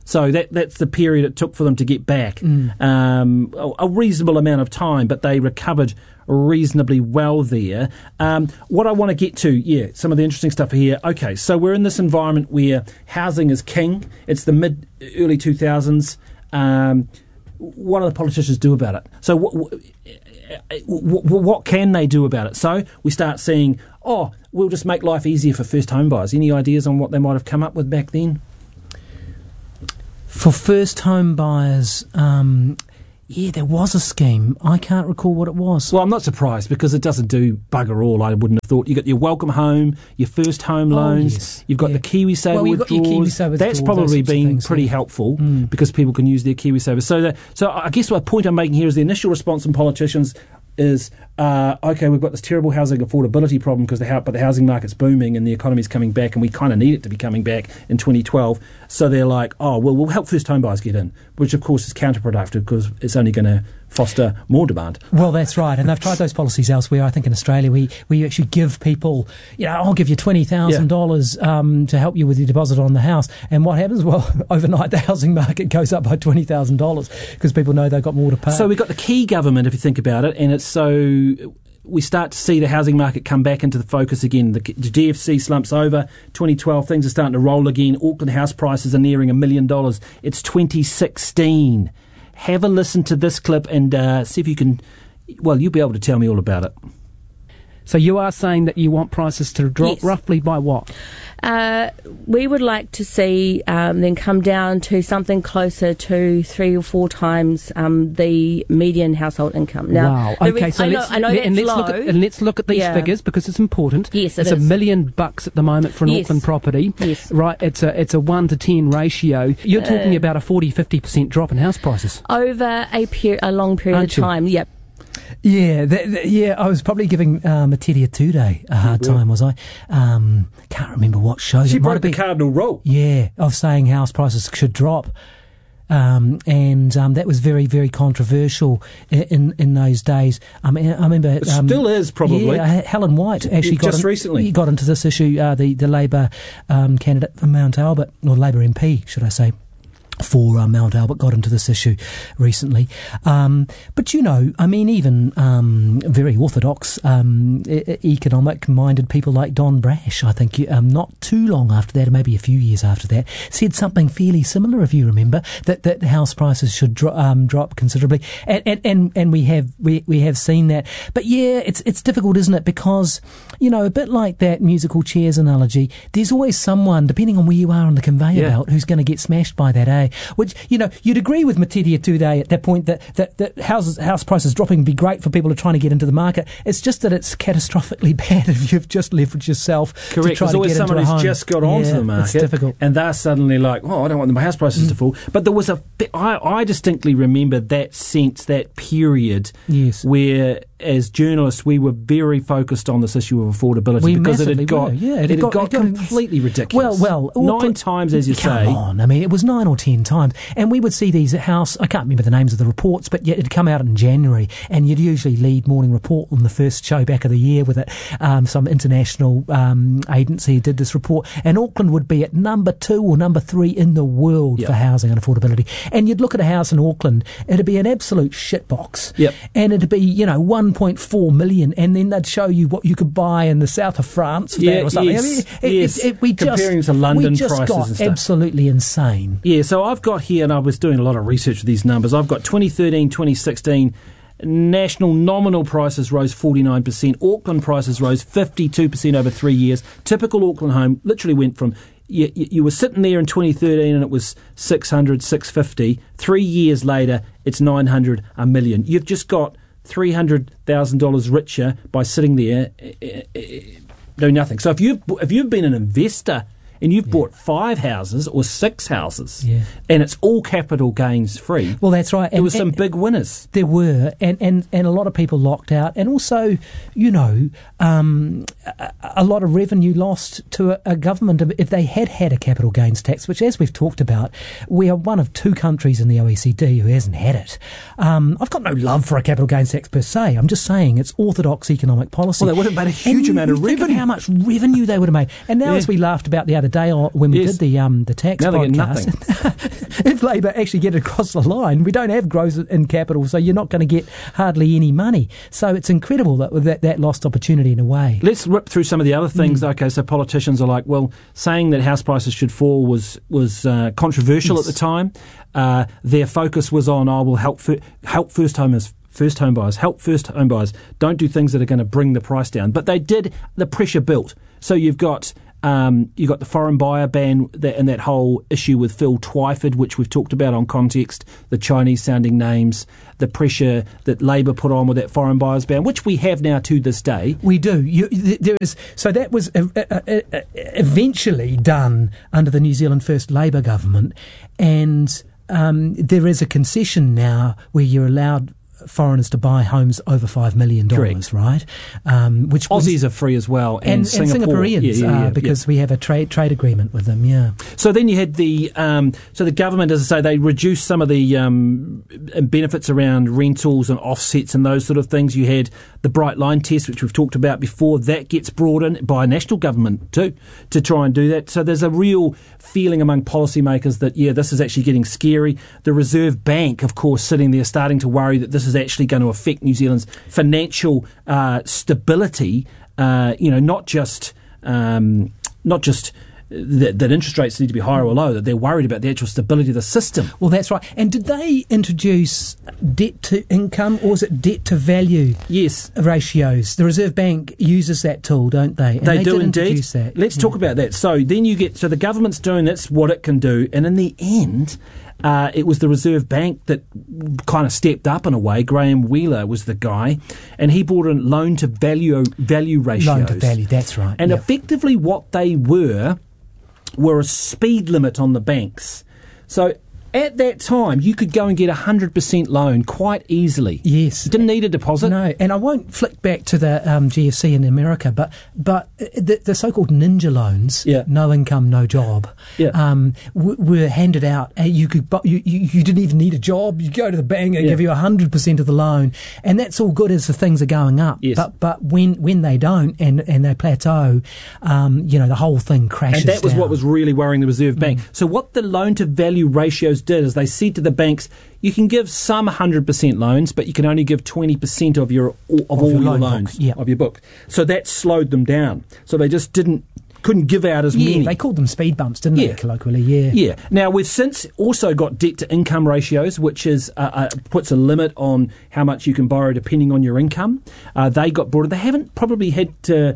[SPEAKER 11] So that that's the period it took for them to get back.
[SPEAKER 12] Mm.
[SPEAKER 11] Um, a, a reasonable amount of time, but they recovered reasonably well there. Um, what I want to get to, yeah, some of the interesting stuff here. Okay, so we're in this environment where housing is king. It's the mid, early two thousands. Um, what do the politicians do about it? So what, what, what can they do about it? So we start seeing, oh, we'll just make life easier for first home buyers. Any ideas on what they might have come up with back then?
[SPEAKER 12] For first home buyers, um, yeah, there was a scheme. I can't recall what it was.
[SPEAKER 11] Well, I'm not surprised because it doesn't do bugger all, I wouldn't have thought. You've got your welcome home, your first home
[SPEAKER 12] Oh,
[SPEAKER 11] loans,
[SPEAKER 12] yes.
[SPEAKER 11] you've got
[SPEAKER 12] Yeah.
[SPEAKER 11] the KiwiSaver
[SPEAKER 12] Well, you've got your
[SPEAKER 11] withdrawals.
[SPEAKER 12] KiwiSaver
[SPEAKER 11] That's
[SPEAKER 12] withdrawals,
[SPEAKER 11] probably
[SPEAKER 12] those sorts of
[SPEAKER 11] been
[SPEAKER 12] things,
[SPEAKER 11] pretty
[SPEAKER 12] yeah.
[SPEAKER 11] helpful
[SPEAKER 12] Mm.
[SPEAKER 11] because people can use their KiwiSaver. So, that, so I guess the point I'm making here is the initial response from politicians is, uh, okay, we've got this terrible housing affordability problem because the hou- but the housing market's booming and the economy's coming back and we kind of need it to be coming back in twenty twelve. So they're like, oh, well, we'll help first home buyers get in, which of course is counterproductive because it's only going to foster more demand.
[SPEAKER 12] Well, that's right, and they've tried those policies elsewhere. I think in Australia, we, we actually give people, you know, I'll give you twenty thousand yeah. dollars um, to help you with your deposit on the house. And what happens? Well, overnight the housing market goes up by twenty thousand dollars because people know they've got more to pay.
[SPEAKER 11] So we've got the key government, if you think about it, and it's so we start to see the housing market come back into the focus again. The, the G F C slumps over. twenty twelve, things are starting to roll again. Auckland house prices are nearing a million dollars. It's twenty sixteen. Have a listen to this clip and uh, see if you can, well, you'll be able to tell me all about it.
[SPEAKER 3] So you are saying that you want prices to drop
[SPEAKER 4] Yes.
[SPEAKER 3] roughly by what?
[SPEAKER 4] Uh, we would like to see um, them come down to something closer to three or four times um, the median household income. Now,
[SPEAKER 3] wow.
[SPEAKER 4] the
[SPEAKER 3] Okay,
[SPEAKER 4] re-
[SPEAKER 3] so
[SPEAKER 4] I know,
[SPEAKER 3] let's,
[SPEAKER 4] I know
[SPEAKER 3] and
[SPEAKER 4] that's
[SPEAKER 3] let's look
[SPEAKER 4] low.
[SPEAKER 3] at, and let's look at these
[SPEAKER 4] Yeah.
[SPEAKER 3] figures because it's important.
[SPEAKER 4] Yes, it
[SPEAKER 3] it's
[SPEAKER 4] is.
[SPEAKER 3] a million bucks at the moment for an
[SPEAKER 4] Yes.
[SPEAKER 3] Auckland property.
[SPEAKER 4] Yes.
[SPEAKER 3] Right, it's a it's a one to ten ratio. You're
[SPEAKER 4] Uh,
[SPEAKER 3] talking about a forty to fifty percent drop in house prices.
[SPEAKER 4] Over a, per- a long period
[SPEAKER 3] Aren't
[SPEAKER 4] of
[SPEAKER 3] you?
[SPEAKER 4] time, yep.
[SPEAKER 12] Yeah, th- th- yeah. I was probably giving uh, Materia Tude a hard
[SPEAKER 11] Yeah.
[SPEAKER 12] time, was I? Um, can't remember what show.
[SPEAKER 11] She
[SPEAKER 12] It might
[SPEAKER 11] broke
[SPEAKER 12] have
[SPEAKER 11] the
[SPEAKER 12] been-
[SPEAKER 11] cardinal rule.
[SPEAKER 12] Yeah, of saying house prices should drop. Um, and um, that was very, very controversial in in, in those days. I mean, I remember
[SPEAKER 11] It
[SPEAKER 12] um,
[SPEAKER 11] still is, probably.
[SPEAKER 12] Yeah, Helen White actually got
[SPEAKER 11] Just
[SPEAKER 12] in-
[SPEAKER 11] recently.
[SPEAKER 12] got into this issue. Uh, the the Labor um, candidate for Mount Albert, or Labor M P, should I say? For uh, Mount Albert got into this issue recently. Um, but, you know, I mean, even um, very orthodox um, e- economic-minded people like Don Brash, I think, um, not too long after that, or maybe a few years after that, said something fairly similar, if you remember, that, that house prices should dro- um, drop considerably. And, and, and, and we have we, we have seen that. But, yeah, it's it's difficult, isn't it? Because, you know, a bit like that musical chairs analogy, there's always someone, depending on where you are on the conveyor
[SPEAKER 11] Yeah.
[SPEAKER 12] belt, who's going to get smashed by that, eh? Which, you know, you'd agree with Materia today at that point that, that, that houses, house prices dropping would be great for people who are trying to get into the market. It's just that it's catastrophically bad if you've just leveraged yourself to
[SPEAKER 11] Correct.
[SPEAKER 12] try
[SPEAKER 11] There's
[SPEAKER 12] to
[SPEAKER 11] always
[SPEAKER 12] get into
[SPEAKER 11] someone
[SPEAKER 12] a
[SPEAKER 11] who's
[SPEAKER 12] home.
[SPEAKER 11] just got onto
[SPEAKER 12] Yeah,
[SPEAKER 11] the market.
[SPEAKER 12] It's difficult.
[SPEAKER 11] And they're suddenly like, oh, I don't want my house prices
[SPEAKER 12] Mm.
[SPEAKER 11] to fall. But there was a bit, I, I distinctly remember that sense, that period
[SPEAKER 12] Yes.
[SPEAKER 11] where, as journalists, we were very focused on this issue of affordability
[SPEAKER 12] We
[SPEAKER 11] because it
[SPEAKER 12] massively
[SPEAKER 11] had got,
[SPEAKER 12] were, yeah,
[SPEAKER 11] it had got, completely ridiculous.
[SPEAKER 12] Well, well,
[SPEAKER 11] Nine
[SPEAKER 12] Auckland-
[SPEAKER 11] times, as you
[SPEAKER 12] come
[SPEAKER 11] say.
[SPEAKER 12] on, I mean, it was nine or ten times, and we would see these at house. I can't remember the names of the reports, but yet it'd come out in January, and you'd usually lead Morning Report on the first show back of the year with it. Um, some international um, agency did this report, and Auckland would be at number two or number three in the world
[SPEAKER 11] Yep.
[SPEAKER 12] for housing and affordability. And you'd look at a house in Auckland, it'd be an absolute shitbox,
[SPEAKER 11] Yep.
[SPEAKER 12] and it'd be, you know, one point four million, and then they'd show you what you could buy in the south of France for
[SPEAKER 11] Yeah,
[SPEAKER 12] that or something.
[SPEAKER 11] yes,
[SPEAKER 12] I mean, it,
[SPEAKER 11] yes.
[SPEAKER 12] it, it, we
[SPEAKER 11] Comparing
[SPEAKER 12] just,
[SPEAKER 11] to London
[SPEAKER 12] we just
[SPEAKER 11] prices
[SPEAKER 12] got
[SPEAKER 11] and stuff.
[SPEAKER 12] absolutely insane.
[SPEAKER 11] Yeah, so I've got here, and I was doing a lot of research with these numbers. I've got twenty thirteen, twenty sixteen, national nominal prices rose forty-nine percent. Auckland prices rose fifty-two percent over three years. Typical Auckland home literally went from, you, you, you were sitting there in twenty thirteen and it was six hundred, six fifty. Three years later, it's nine hundred, a million. You've just got three hundred thousand dollars richer by sitting there uh, uh, doing nothing. So if you've, if you've been an investor and you've bought five houses or six houses,
[SPEAKER 12] Yeah.
[SPEAKER 11] and it's all capital gains free.
[SPEAKER 12] Well, that's right.
[SPEAKER 11] There
[SPEAKER 12] And-
[SPEAKER 11] were some
[SPEAKER 12] and-
[SPEAKER 11] big winners.
[SPEAKER 12] There were, and, and, and a lot of people locked out, and also, you know, um, a, a lot of revenue lost to a, a government if they had had a capital gains tax, which, as we've talked about, we are one of two countries in the O E C D who hasn't had it. Um, I've got no love for a capital gains tax per se. I'm just saying it's orthodox economic policy.
[SPEAKER 11] Well, they would have made a huge
[SPEAKER 12] And you-
[SPEAKER 11] amount of
[SPEAKER 12] you think
[SPEAKER 11] revenue.
[SPEAKER 12] how much revenue they would have made. And now,
[SPEAKER 11] Yeah.
[SPEAKER 12] as we laughed about the other other day on, when we
[SPEAKER 11] Yes.
[SPEAKER 12] did the um, the tax
[SPEAKER 11] Now they get
[SPEAKER 12] podcast. If Labor actually get it across the line, we don't have growth in capital, so you're not going to get hardly any money. So it's incredible that that, that lost opportunity in a way.
[SPEAKER 11] Let's rip through some of the other things.
[SPEAKER 12] Mm.
[SPEAKER 11] Okay, so politicians are like, well, saying that house prices should fall was was uh, controversial
[SPEAKER 12] Yes.
[SPEAKER 11] at the time. Uh, their focus was on, oh, well, help fir- help first homers. First home buyers, help first home buyers. Don't do things that are going to bring the price down. But they did. The pressure built. So you've got um, you've got the foreign buyer ban that, and that whole issue with Phil Twyford, which we've talked about on Context. The Chinese sounding names, the pressure that Labor put on with that foreign buyers ban, which we have now to this day.
[SPEAKER 12] We do. You, there is so that was uh, uh, uh, eventually done under the New Zealand First Labor government, and um, there is a concession now where you're allowed foreigners to buy homes over five million dollars, right? Um, which
[SPEAKER 11] Aussies
[SPEAKER 12] was,
[SPEAKER 11] are free as well, and,
[SPEAKER 12] and,
[SPEAKER 11] Singapore.
[SPEAKER 12] and Singaporeans,
[SPEAKER 11] yeah, yeah, yeah,
[SPEAKER 12] uh, because
[SPEAKER 11] yeah.
[SPEAKER 12] we have a trade trade agreement with them. Yeah.
[SPEAKER 11] So then you had the um, so the government, as I say, they reduced some of the um, benefits around rentals and offsets and those sort of things. You had the Bright Line test, which we've talked about before. That gets brought in by national government too to try and do that. So there's a real feeling among policymakers that yeah, this is actually getting scary. The Reserve Bank, of course, sitting there starting to worry that this is actually going to affect New Zealand's financial uh, stability. Uh, you know, not just um, not just that, that interest rates need to be higher or lower, that they're worried about the actual stability of the system.
[SPEAKER 12] Well, that's right. And did they introduce debt to income, or is it debt to value?
[SPEAKER 11] Yes,
[SPEAKER 12] ratios. The Reserve Bank uses that tool, don't they? And
[SPEAKER 11] they,
[SPEAKER 12] they
[SPEAKER 11] do
[SPEAKER 12] did
[SPEAKER 11] indeed.
[SPEAKER 12] introduce that.
[SPEAKER 11] Let's
[SPEAKER 12] yeah.
[SPEAKER 11] talk about that. So then you get so the government's doing that's what it can do, and in the end. Uh, it was the Reserve Bank that kind of stepped up in a way. Graham Wheeler was the guy, and he brought in loan to value value ratios.
[SPEAKER 12] Loan to value, that's right.
[SPEAKER 11] And
[SPEAKER 12] yep.
[SPEAKER 11] effectively, what they were were a speed limit on the banks. So at that time, you could go and get a hundred percent loan quite easily.
[SPEAKER 12] Yes,
[SPEAKER 11] you didn't need a deposit.
[SPEAKER 12] No, and I won't flick back to the um, G F C in America, but but the, the so-called ninja loans,
[SPEAKER 11] yeah.
[SPEAKER 12] no income, no job,
[SPEAKER 11] yeah.
[SPEAKER 12] um, w- were handed out. And you could, bu- you, you you didn't even need a job. You go to the bank and
[SPEAKER 11] yeah.
[SPEAKER 12] give you a hundred percent of the loan, and that's all good as the things are going up.
[SPEAKER 11] Yes.
[SPEAKER 12] But but when when they don't and and they plateau, um, you know, the whole thing crashes.
[SPEAKER 11] And that was
[SPEAKER 12] down.
[SPEAKER 11] what was really worrying the Reserve Bank.
[SPEAKER 12] Mm.
[SPEAKER 11] So what the loan to value ratios did is they said to the banks, you can give some one hundred percent loans, but you can only give twenty percent of your of, of all
[SPEAKER 12] your,
[SPEAKER 11] your
[SPEAKER 12] loan
[SPEAKER 11] loans
[SPEAKER 12] book. Yeah.
[SPEAKER 11] of your book. So that slowed them down. So they just didn't couldn't give out as
[SPEAKER 12] yeah,
[SPEAKER 11] many.
[SPEAKER 12] they called them speed bumps, didn't
[SPEAKER 11] Yeah.
[SPEAKER 12] they, colloquially? Yeah.
[SPEAKER 11] Yeah. Now we've since also got debt to income ratios, which is uh, uh, puts a limit on how much you can borrow depending on your income. Uh, they got brought. They haven't probably had to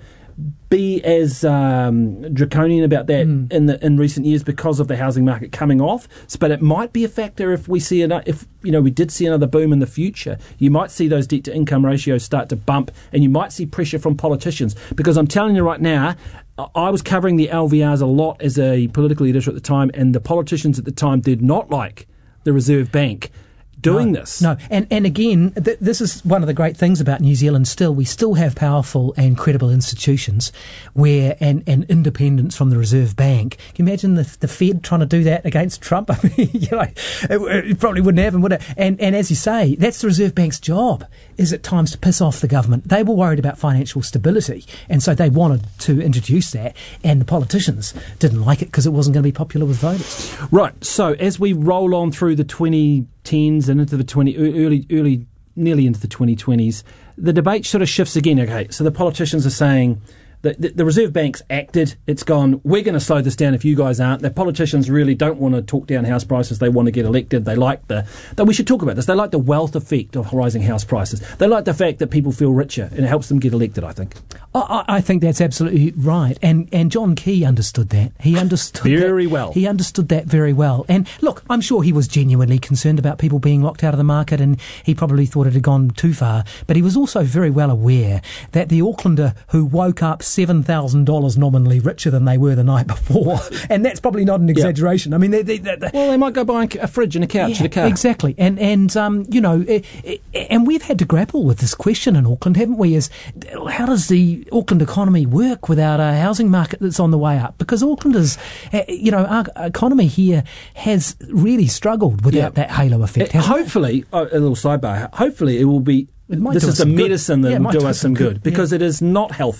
[SPEAKER 11] be as um, draconian about that mm. in the in recent years because of the housing market coming off. But it might be a factor if we see an, if you know we did see another boom in the future. You might see those debt to income ratios start to bump, and you might see pressure from politicians. Because I'm telling you right now, I was covering the L V Rs a lot as a political editor at the time, and the politicians at the time did not like the Reserve Bank doing
[SPEAKER 12] no,
[SPEAKER 11] this.
[SPEAKER 12] No, and and again, th- this is one of the great things about New Zealand still. We still have powerful and credible institutions where and, and independence from the Reserve Bank. Can you imagine the, the Fed trying to do that against Trump? I mean, you know, it, it probably wouldn't happen, would it? And, and as you say, that's the Reserve Bank's job, is at times to piss off the government. They were worried about financial stability, and so they wanted to introduce that, and the politicians didn't like it because it wasn't going to be popular with voters.
[SPEAKER 11] Right, so as we roll on through the twenty tens and into the twenty early early nearly into the twenty twenties, the debate sort of shifts again. Okay, so the politicians are saying that the, the Reserve Bank's acted, it's gone, we're going to slow this down if you guys aren't. The politicians really don't want to talk down house prices, they want to get elected. They like the, that we should talk about this, they like the wealth effect of rising house prices. They like the fact that people feel richer and it helps them get elected, I think.
[SPEAKER 12] I, I think that's absolutely right, and and John Key understood that. He understood
[SPEAKER 11] very
[SPEAKER 12] that,
[SPEAKER 11] well.
[SPEAKER 12] He understood that very well. And look, I'm sure he was genuinely concerned about people being locked out of the market, and he probably thought it had gone too far. But he was also very well aware that the Aucklander who woke up seven thousand dollars nominally richer than they were the night before, and that's probably not an exaggeration. Yep. I mean, they, they, they, they,
[SPEAKER 11] well, they might go buy a fridge and a couch
[SPEAKER 12] yeah,
[SPEAKER 11] and a car.
[SPEAKER 12] Exactly, and and um, you know, it, it, and we've had to grapple with this question in Auckland, haven't we? Is how does the Auckland economy work without a housing market that's on the way up? Because Aucklanders, you know, our economy here has really struggled without yeah. that halo effect.
[SPEAKER 11] It, hopefully, oh, a little sidebar, hopefully it will be,
[SPEAKER 12] it
[SPEAKER 11] this is the medicine
[SPEAKER 12] good.
[SPEAKER 11] that
[SPEAKER 12] yeah,
[SPEAKER 11] will do us some good,
[SPEAKER 12] good.
[SPEAKER 11] because
[SPEAKER 12] yeah.
[SPEAKER 11] it is not healthy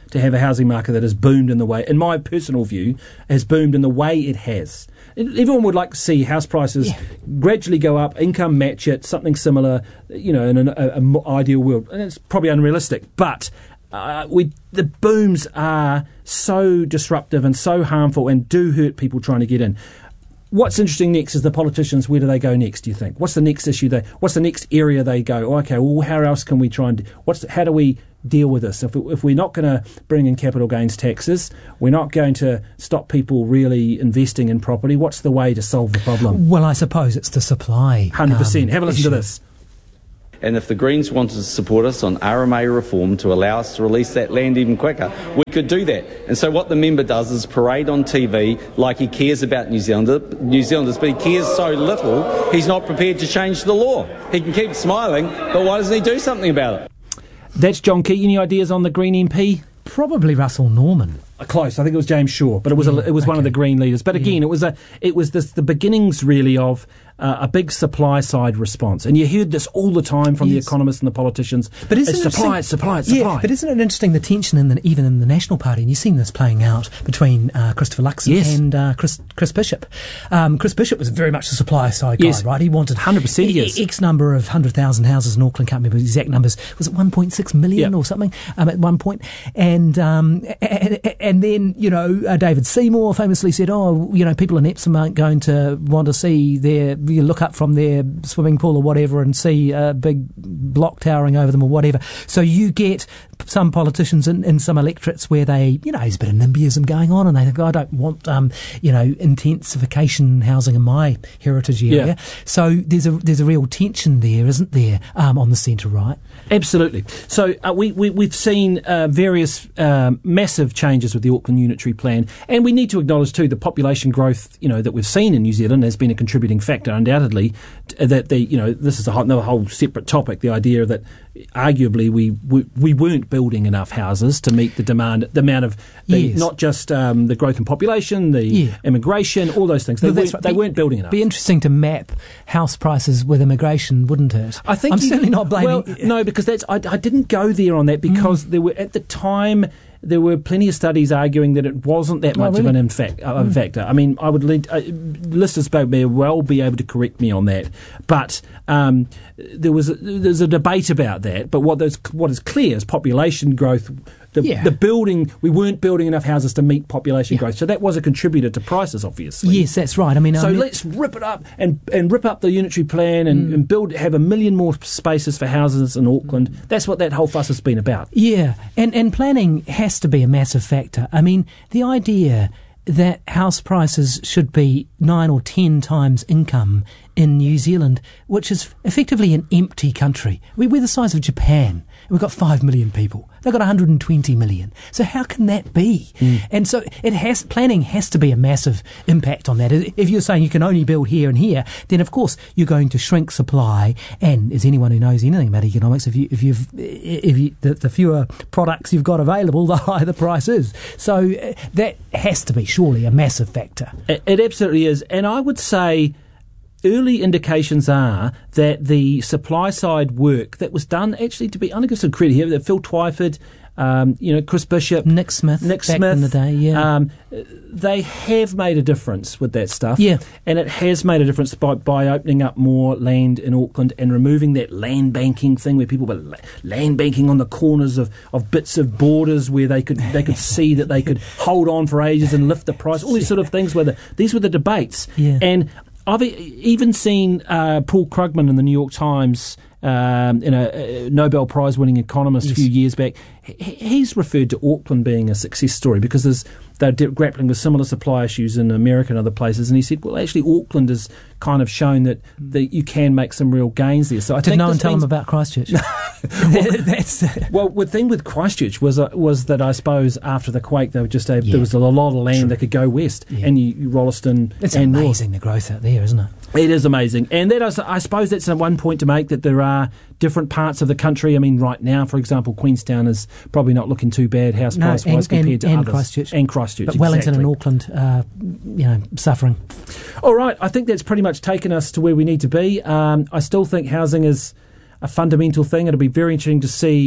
[SPEAKER 11] to have a housing market that has boomed in the way, in my personal view, has boomed in the way it has. Everyone would like to see house prices yeah. gradually go up, income match it, something similar, you know, in an a, a ideal world. And it's probably unrealistic, but uh, we the booms are so disruptive and so harmful and do hurt people trying to get in. What's interesting next is the politicians. Where do they go next, do you think? What's the next issue? They, what's the next area they go, oh, okay, well, how else can we try and... What's the, how do we deal with this? If, we, if we're not going to bring in capital gains taxes, we're not going to stop people really investing in property, what's the way to solve the problem?
[SPEAKER 12] Well, I suppose it's the supply.
[SPEAKER 11] one hundred percent. Um, Have a listen
[SPEAKER 12] issue.
[SPEAKER 11] to this.
[SPEAKER 5] And if the Greens wanted to support us on R M A reform to allow us to release that land even quicker, we could do that. And so what the member does is parade on T V like he cares about New Zealander, New Zealanders, but he cares so little, he's not prepared to change the law. He can keep smiling, but why doesn't he do something about it?
[SPEAKER 11] That's John Key. Any ideas on the Green M P?
[SPEAKER 12] Probably Russell Norman.
[SPEAKER 11] Uh, close. I think it was James Shaw, but it was
[SPEAKER 12] yeah,
[SPEAKER 11] a, it was
[SPEAKER 12] okay.
[SPEAKER 11] one of the Green leaders. But again, yeah. it was a it was this, the beginnings really of uh, a big supply side response, and you heard this all the time from yes. the economists and the politicians.
[SPEAKER 12] But isn't
[SPEAKER 11] it's
[SPEAKER 12] it
[SPEAKER 11] supply, it's supply, it's supply.
[SPEAKER 12] Yeah, but isn't it interesting the tension in the, even in the National Party? And you've seen this playing out between uh, Christopher Luxon
[SPEAKER 11] yes.
[SPEAKER 12] and uh, Chris Chris Bishop. Um, Chris Bishop was very much the supply side
[SPEAKER 11] yes.
[SPEAKER 12] guy, right? He wanted
[SPEAKER 11] one hundred percent
[SPEAKER 12] e-
[SPEAKER 11] yes.
[SPEAKER 12] X number of one hundred thousand houses in Auckland. Can't remember the exact numbers. Was it one point six million
[SPEAKER 11] yep.
[SPEAKER 12] or something um, at one point? And um, and, and then you know. Uh, David Seymour famously said, oh, you know, people in Epsom aren't going to want to see their, you look up from their swimming pool or whatever and see a big block towering over them or whatever. So you get some politicians in, in some electorates where they, you know, there's a bit of NIMBYism going on and they think, oh, I don't want, um, you know, intensification housing in my heritage area.
[SPEAKER 11] Yeah.
[SPEAKER 12] So there's a there's a real tension there, isn't there, um, on the centre right?
[SPEAKER 11] Absolutely. So uh, we, we, we've seen uh, various um, massive changes with the Auckland Unitary Plan, and we need to acknowledge too the population growth, you know, that we've seen in New Zealand has been a contributing factor, undoubtedly. T- that the, you know, this is a whole, another whole separate topic. The idea that arguably we, we we weren't building enough houses to meet the demand, the amount of the,
[SPEAKER 12] yes.
[SPEAKER 11] not just um, the growth in population, the
[SPEAKER 12] yeah.
[SPEAKER 11] immigration, all those things. They,
[SPEAKER 12] well,
[SPEAKER 11] weren't,
[SPEAKER 12] right.
[SPEAKER 11] they
[SPEAKER 12] be,
[SPEAKER 11] weren't building enough.
[SPEAKER 12] Be interesting to map house prices with immigration, wouldn't it?
[SPEAKER 11] I think
[SPEAKER 12] I'm
[SPEAKER 11] you,
[SPEAKER 12] certainly not blaming.
[SPEAKER 11] Well, no, because that's I, I didn't go there on that because mm. there were at the time. There were plenty of studies arguing that it wasn't that much oh, really? of an infact, uh, mm. factor. I mean, I would lead, uh, listeners may well be able to correct me on that, but um, there was a, there's a debate about that. But what there's, what is clear is population growth. The,
[SPEAKER 12] yeah.
[SPEAKER 11] the building, we weren't building enough houses to meet population yeah. growth, so that was a contributor to prices, obviously.
[SPEAKER 12] Yes, that's right. I mean,
[SPEAKER 11] so
[SPEAKER 12] I mean,
[SPEAKER 11] let's rip it up and and rip up the unitary plan and, mm. and build, have a million more spaces for houses in Auckland. Mm. That's what that whole fuss has been about.
[SPEAKER 12] Yeah, and and planning has to be a massive factor. I mean, the idea that house prices should be nine or ten times income in New Zealand, which is effectively an empty country. We, we're the size of Japan. We've got five million people. They've got one hundred twenty million. So how can that be? Mm. And so it has planning has to be a massive impact on that. If you're saying you can only build here and here, then of course you're going to shrink supply. And as anyone who knows anything about economics, if you if you've if you the, the fewer products you've got available, the higher the price is. So uh, that has to be surely a massive factor.
[SPEAKER 11] It, it absolutely is. And I would say early indications are that the supply side work that was done, actually, to be, I'm going to give some credit here, that Phil Twyford, um, you know, Chris Bishop,
[SPEAKER 12] Nick Smith,
[SPEAKER 11] Nick
[SPEAKER 12] back
[SPEAKER 11] Smith,
[SPEAKER 12] in the day, yeah,
[SPEAKER 11] um, they have made a difference with that stuff,
[SPEAKER 12] yeah,
[SPEAKER 11] and it has made a difference by by opening up more land in Auckland and removing that land banking thing where people were land banking on the corners of, of bits of borders where they could they could see that they could hold on for ages and lift the price, all these sort of things. Where the, these were the debates,
[SPEAKER 12] yeah.
[SPEAKER 11] and I've even seen uh, Paul Krugman in the New York Times, um, in a, a Nobel Prize-winning economist yes. a few years back. He, he's referred to Auckland being a success story because there's, they're grappling with similar supply issues in America and other places. And he said, well, actually, Auckland has kind of shown that, that you can make some real gains there. So I
[SPEAKER 12] Did
[SPEAKER 11] think
[SPEAKER 12] no one tell
[SPEAKER 11] means,
[SPEAKER 12] him about Christchurch?
[SPEAKER 11] well, That's, well, the thing with Christchurch was uh, was that I suppose after the quake, they were just able, yeah. there was a lot of land True. that could go west, yeah. and you, you Rolleston.
[SPEAKER 12] It's
[SPEAKER 11] and
[SPEAKER 12] amazing
[SPEAKER 11] north.
[SPEAKER 12] the growth out there, isn't it?
[SPEAKER 11] It is amazing, and that is, I suppose that's one point to make, that there are different parts of the country. I mean, right now, for example, Queenstown is probably not looking too bad house
[SPEAKER 12] no,
[SPEAKER 11] price wise compared
[SPEAKER 12] and,
[SPEAKER 11] to
[SPEAKER 12] and
[SPEAKER 11] others.
[SPEAKER 12] Christchurch.
[SPEAKER 11] And Christchurch,
[SPEAKER 12] but Wellington
[SPEAKER 11] exactly.
[SPEAKER 12] and Auckland, uh, you know, suffering.
[SPEAKER 11] All right, I think that's pretty much taken us to where we need to be. Um, I still think housing is a fundamental thing. It'll be very interesting to see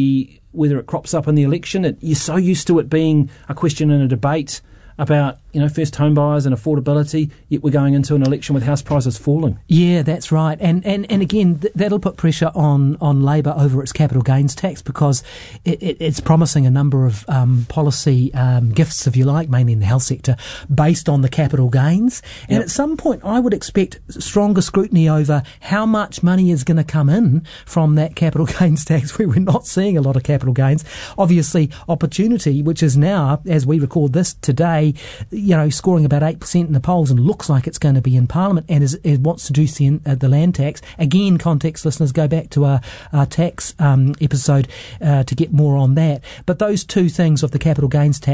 [SPEAKER 11] whether it crops up in the election. It, you're so used to it being a question in a debate about, you know, first home buyers and affordability, yet we're going into an election with house prices falling.
[SPEAKER 12] Yeah, that's right. And and, and again, th- that'll put pressure on, on Labor over its capital gains tax, because it, it, it's promising a number of um, policy um, gifts, if you like, mainly in the health sector, based on the capital gains. And yep. at some point, I would expect stronger scrutiny over how much money is going to come in from that capital gains tax, where we're not seeing a lot of capital gains. Obviously, Opportunity, which is now, as we record this today, you know, scoring about eight percent in the polls and looks like it's going to be in Parliament, and is, is wants to reduce the, uh, the land tax. Again, context listeners, go back to our, our tax um, episode uh, to get more on that. But those two things of the capital gains tax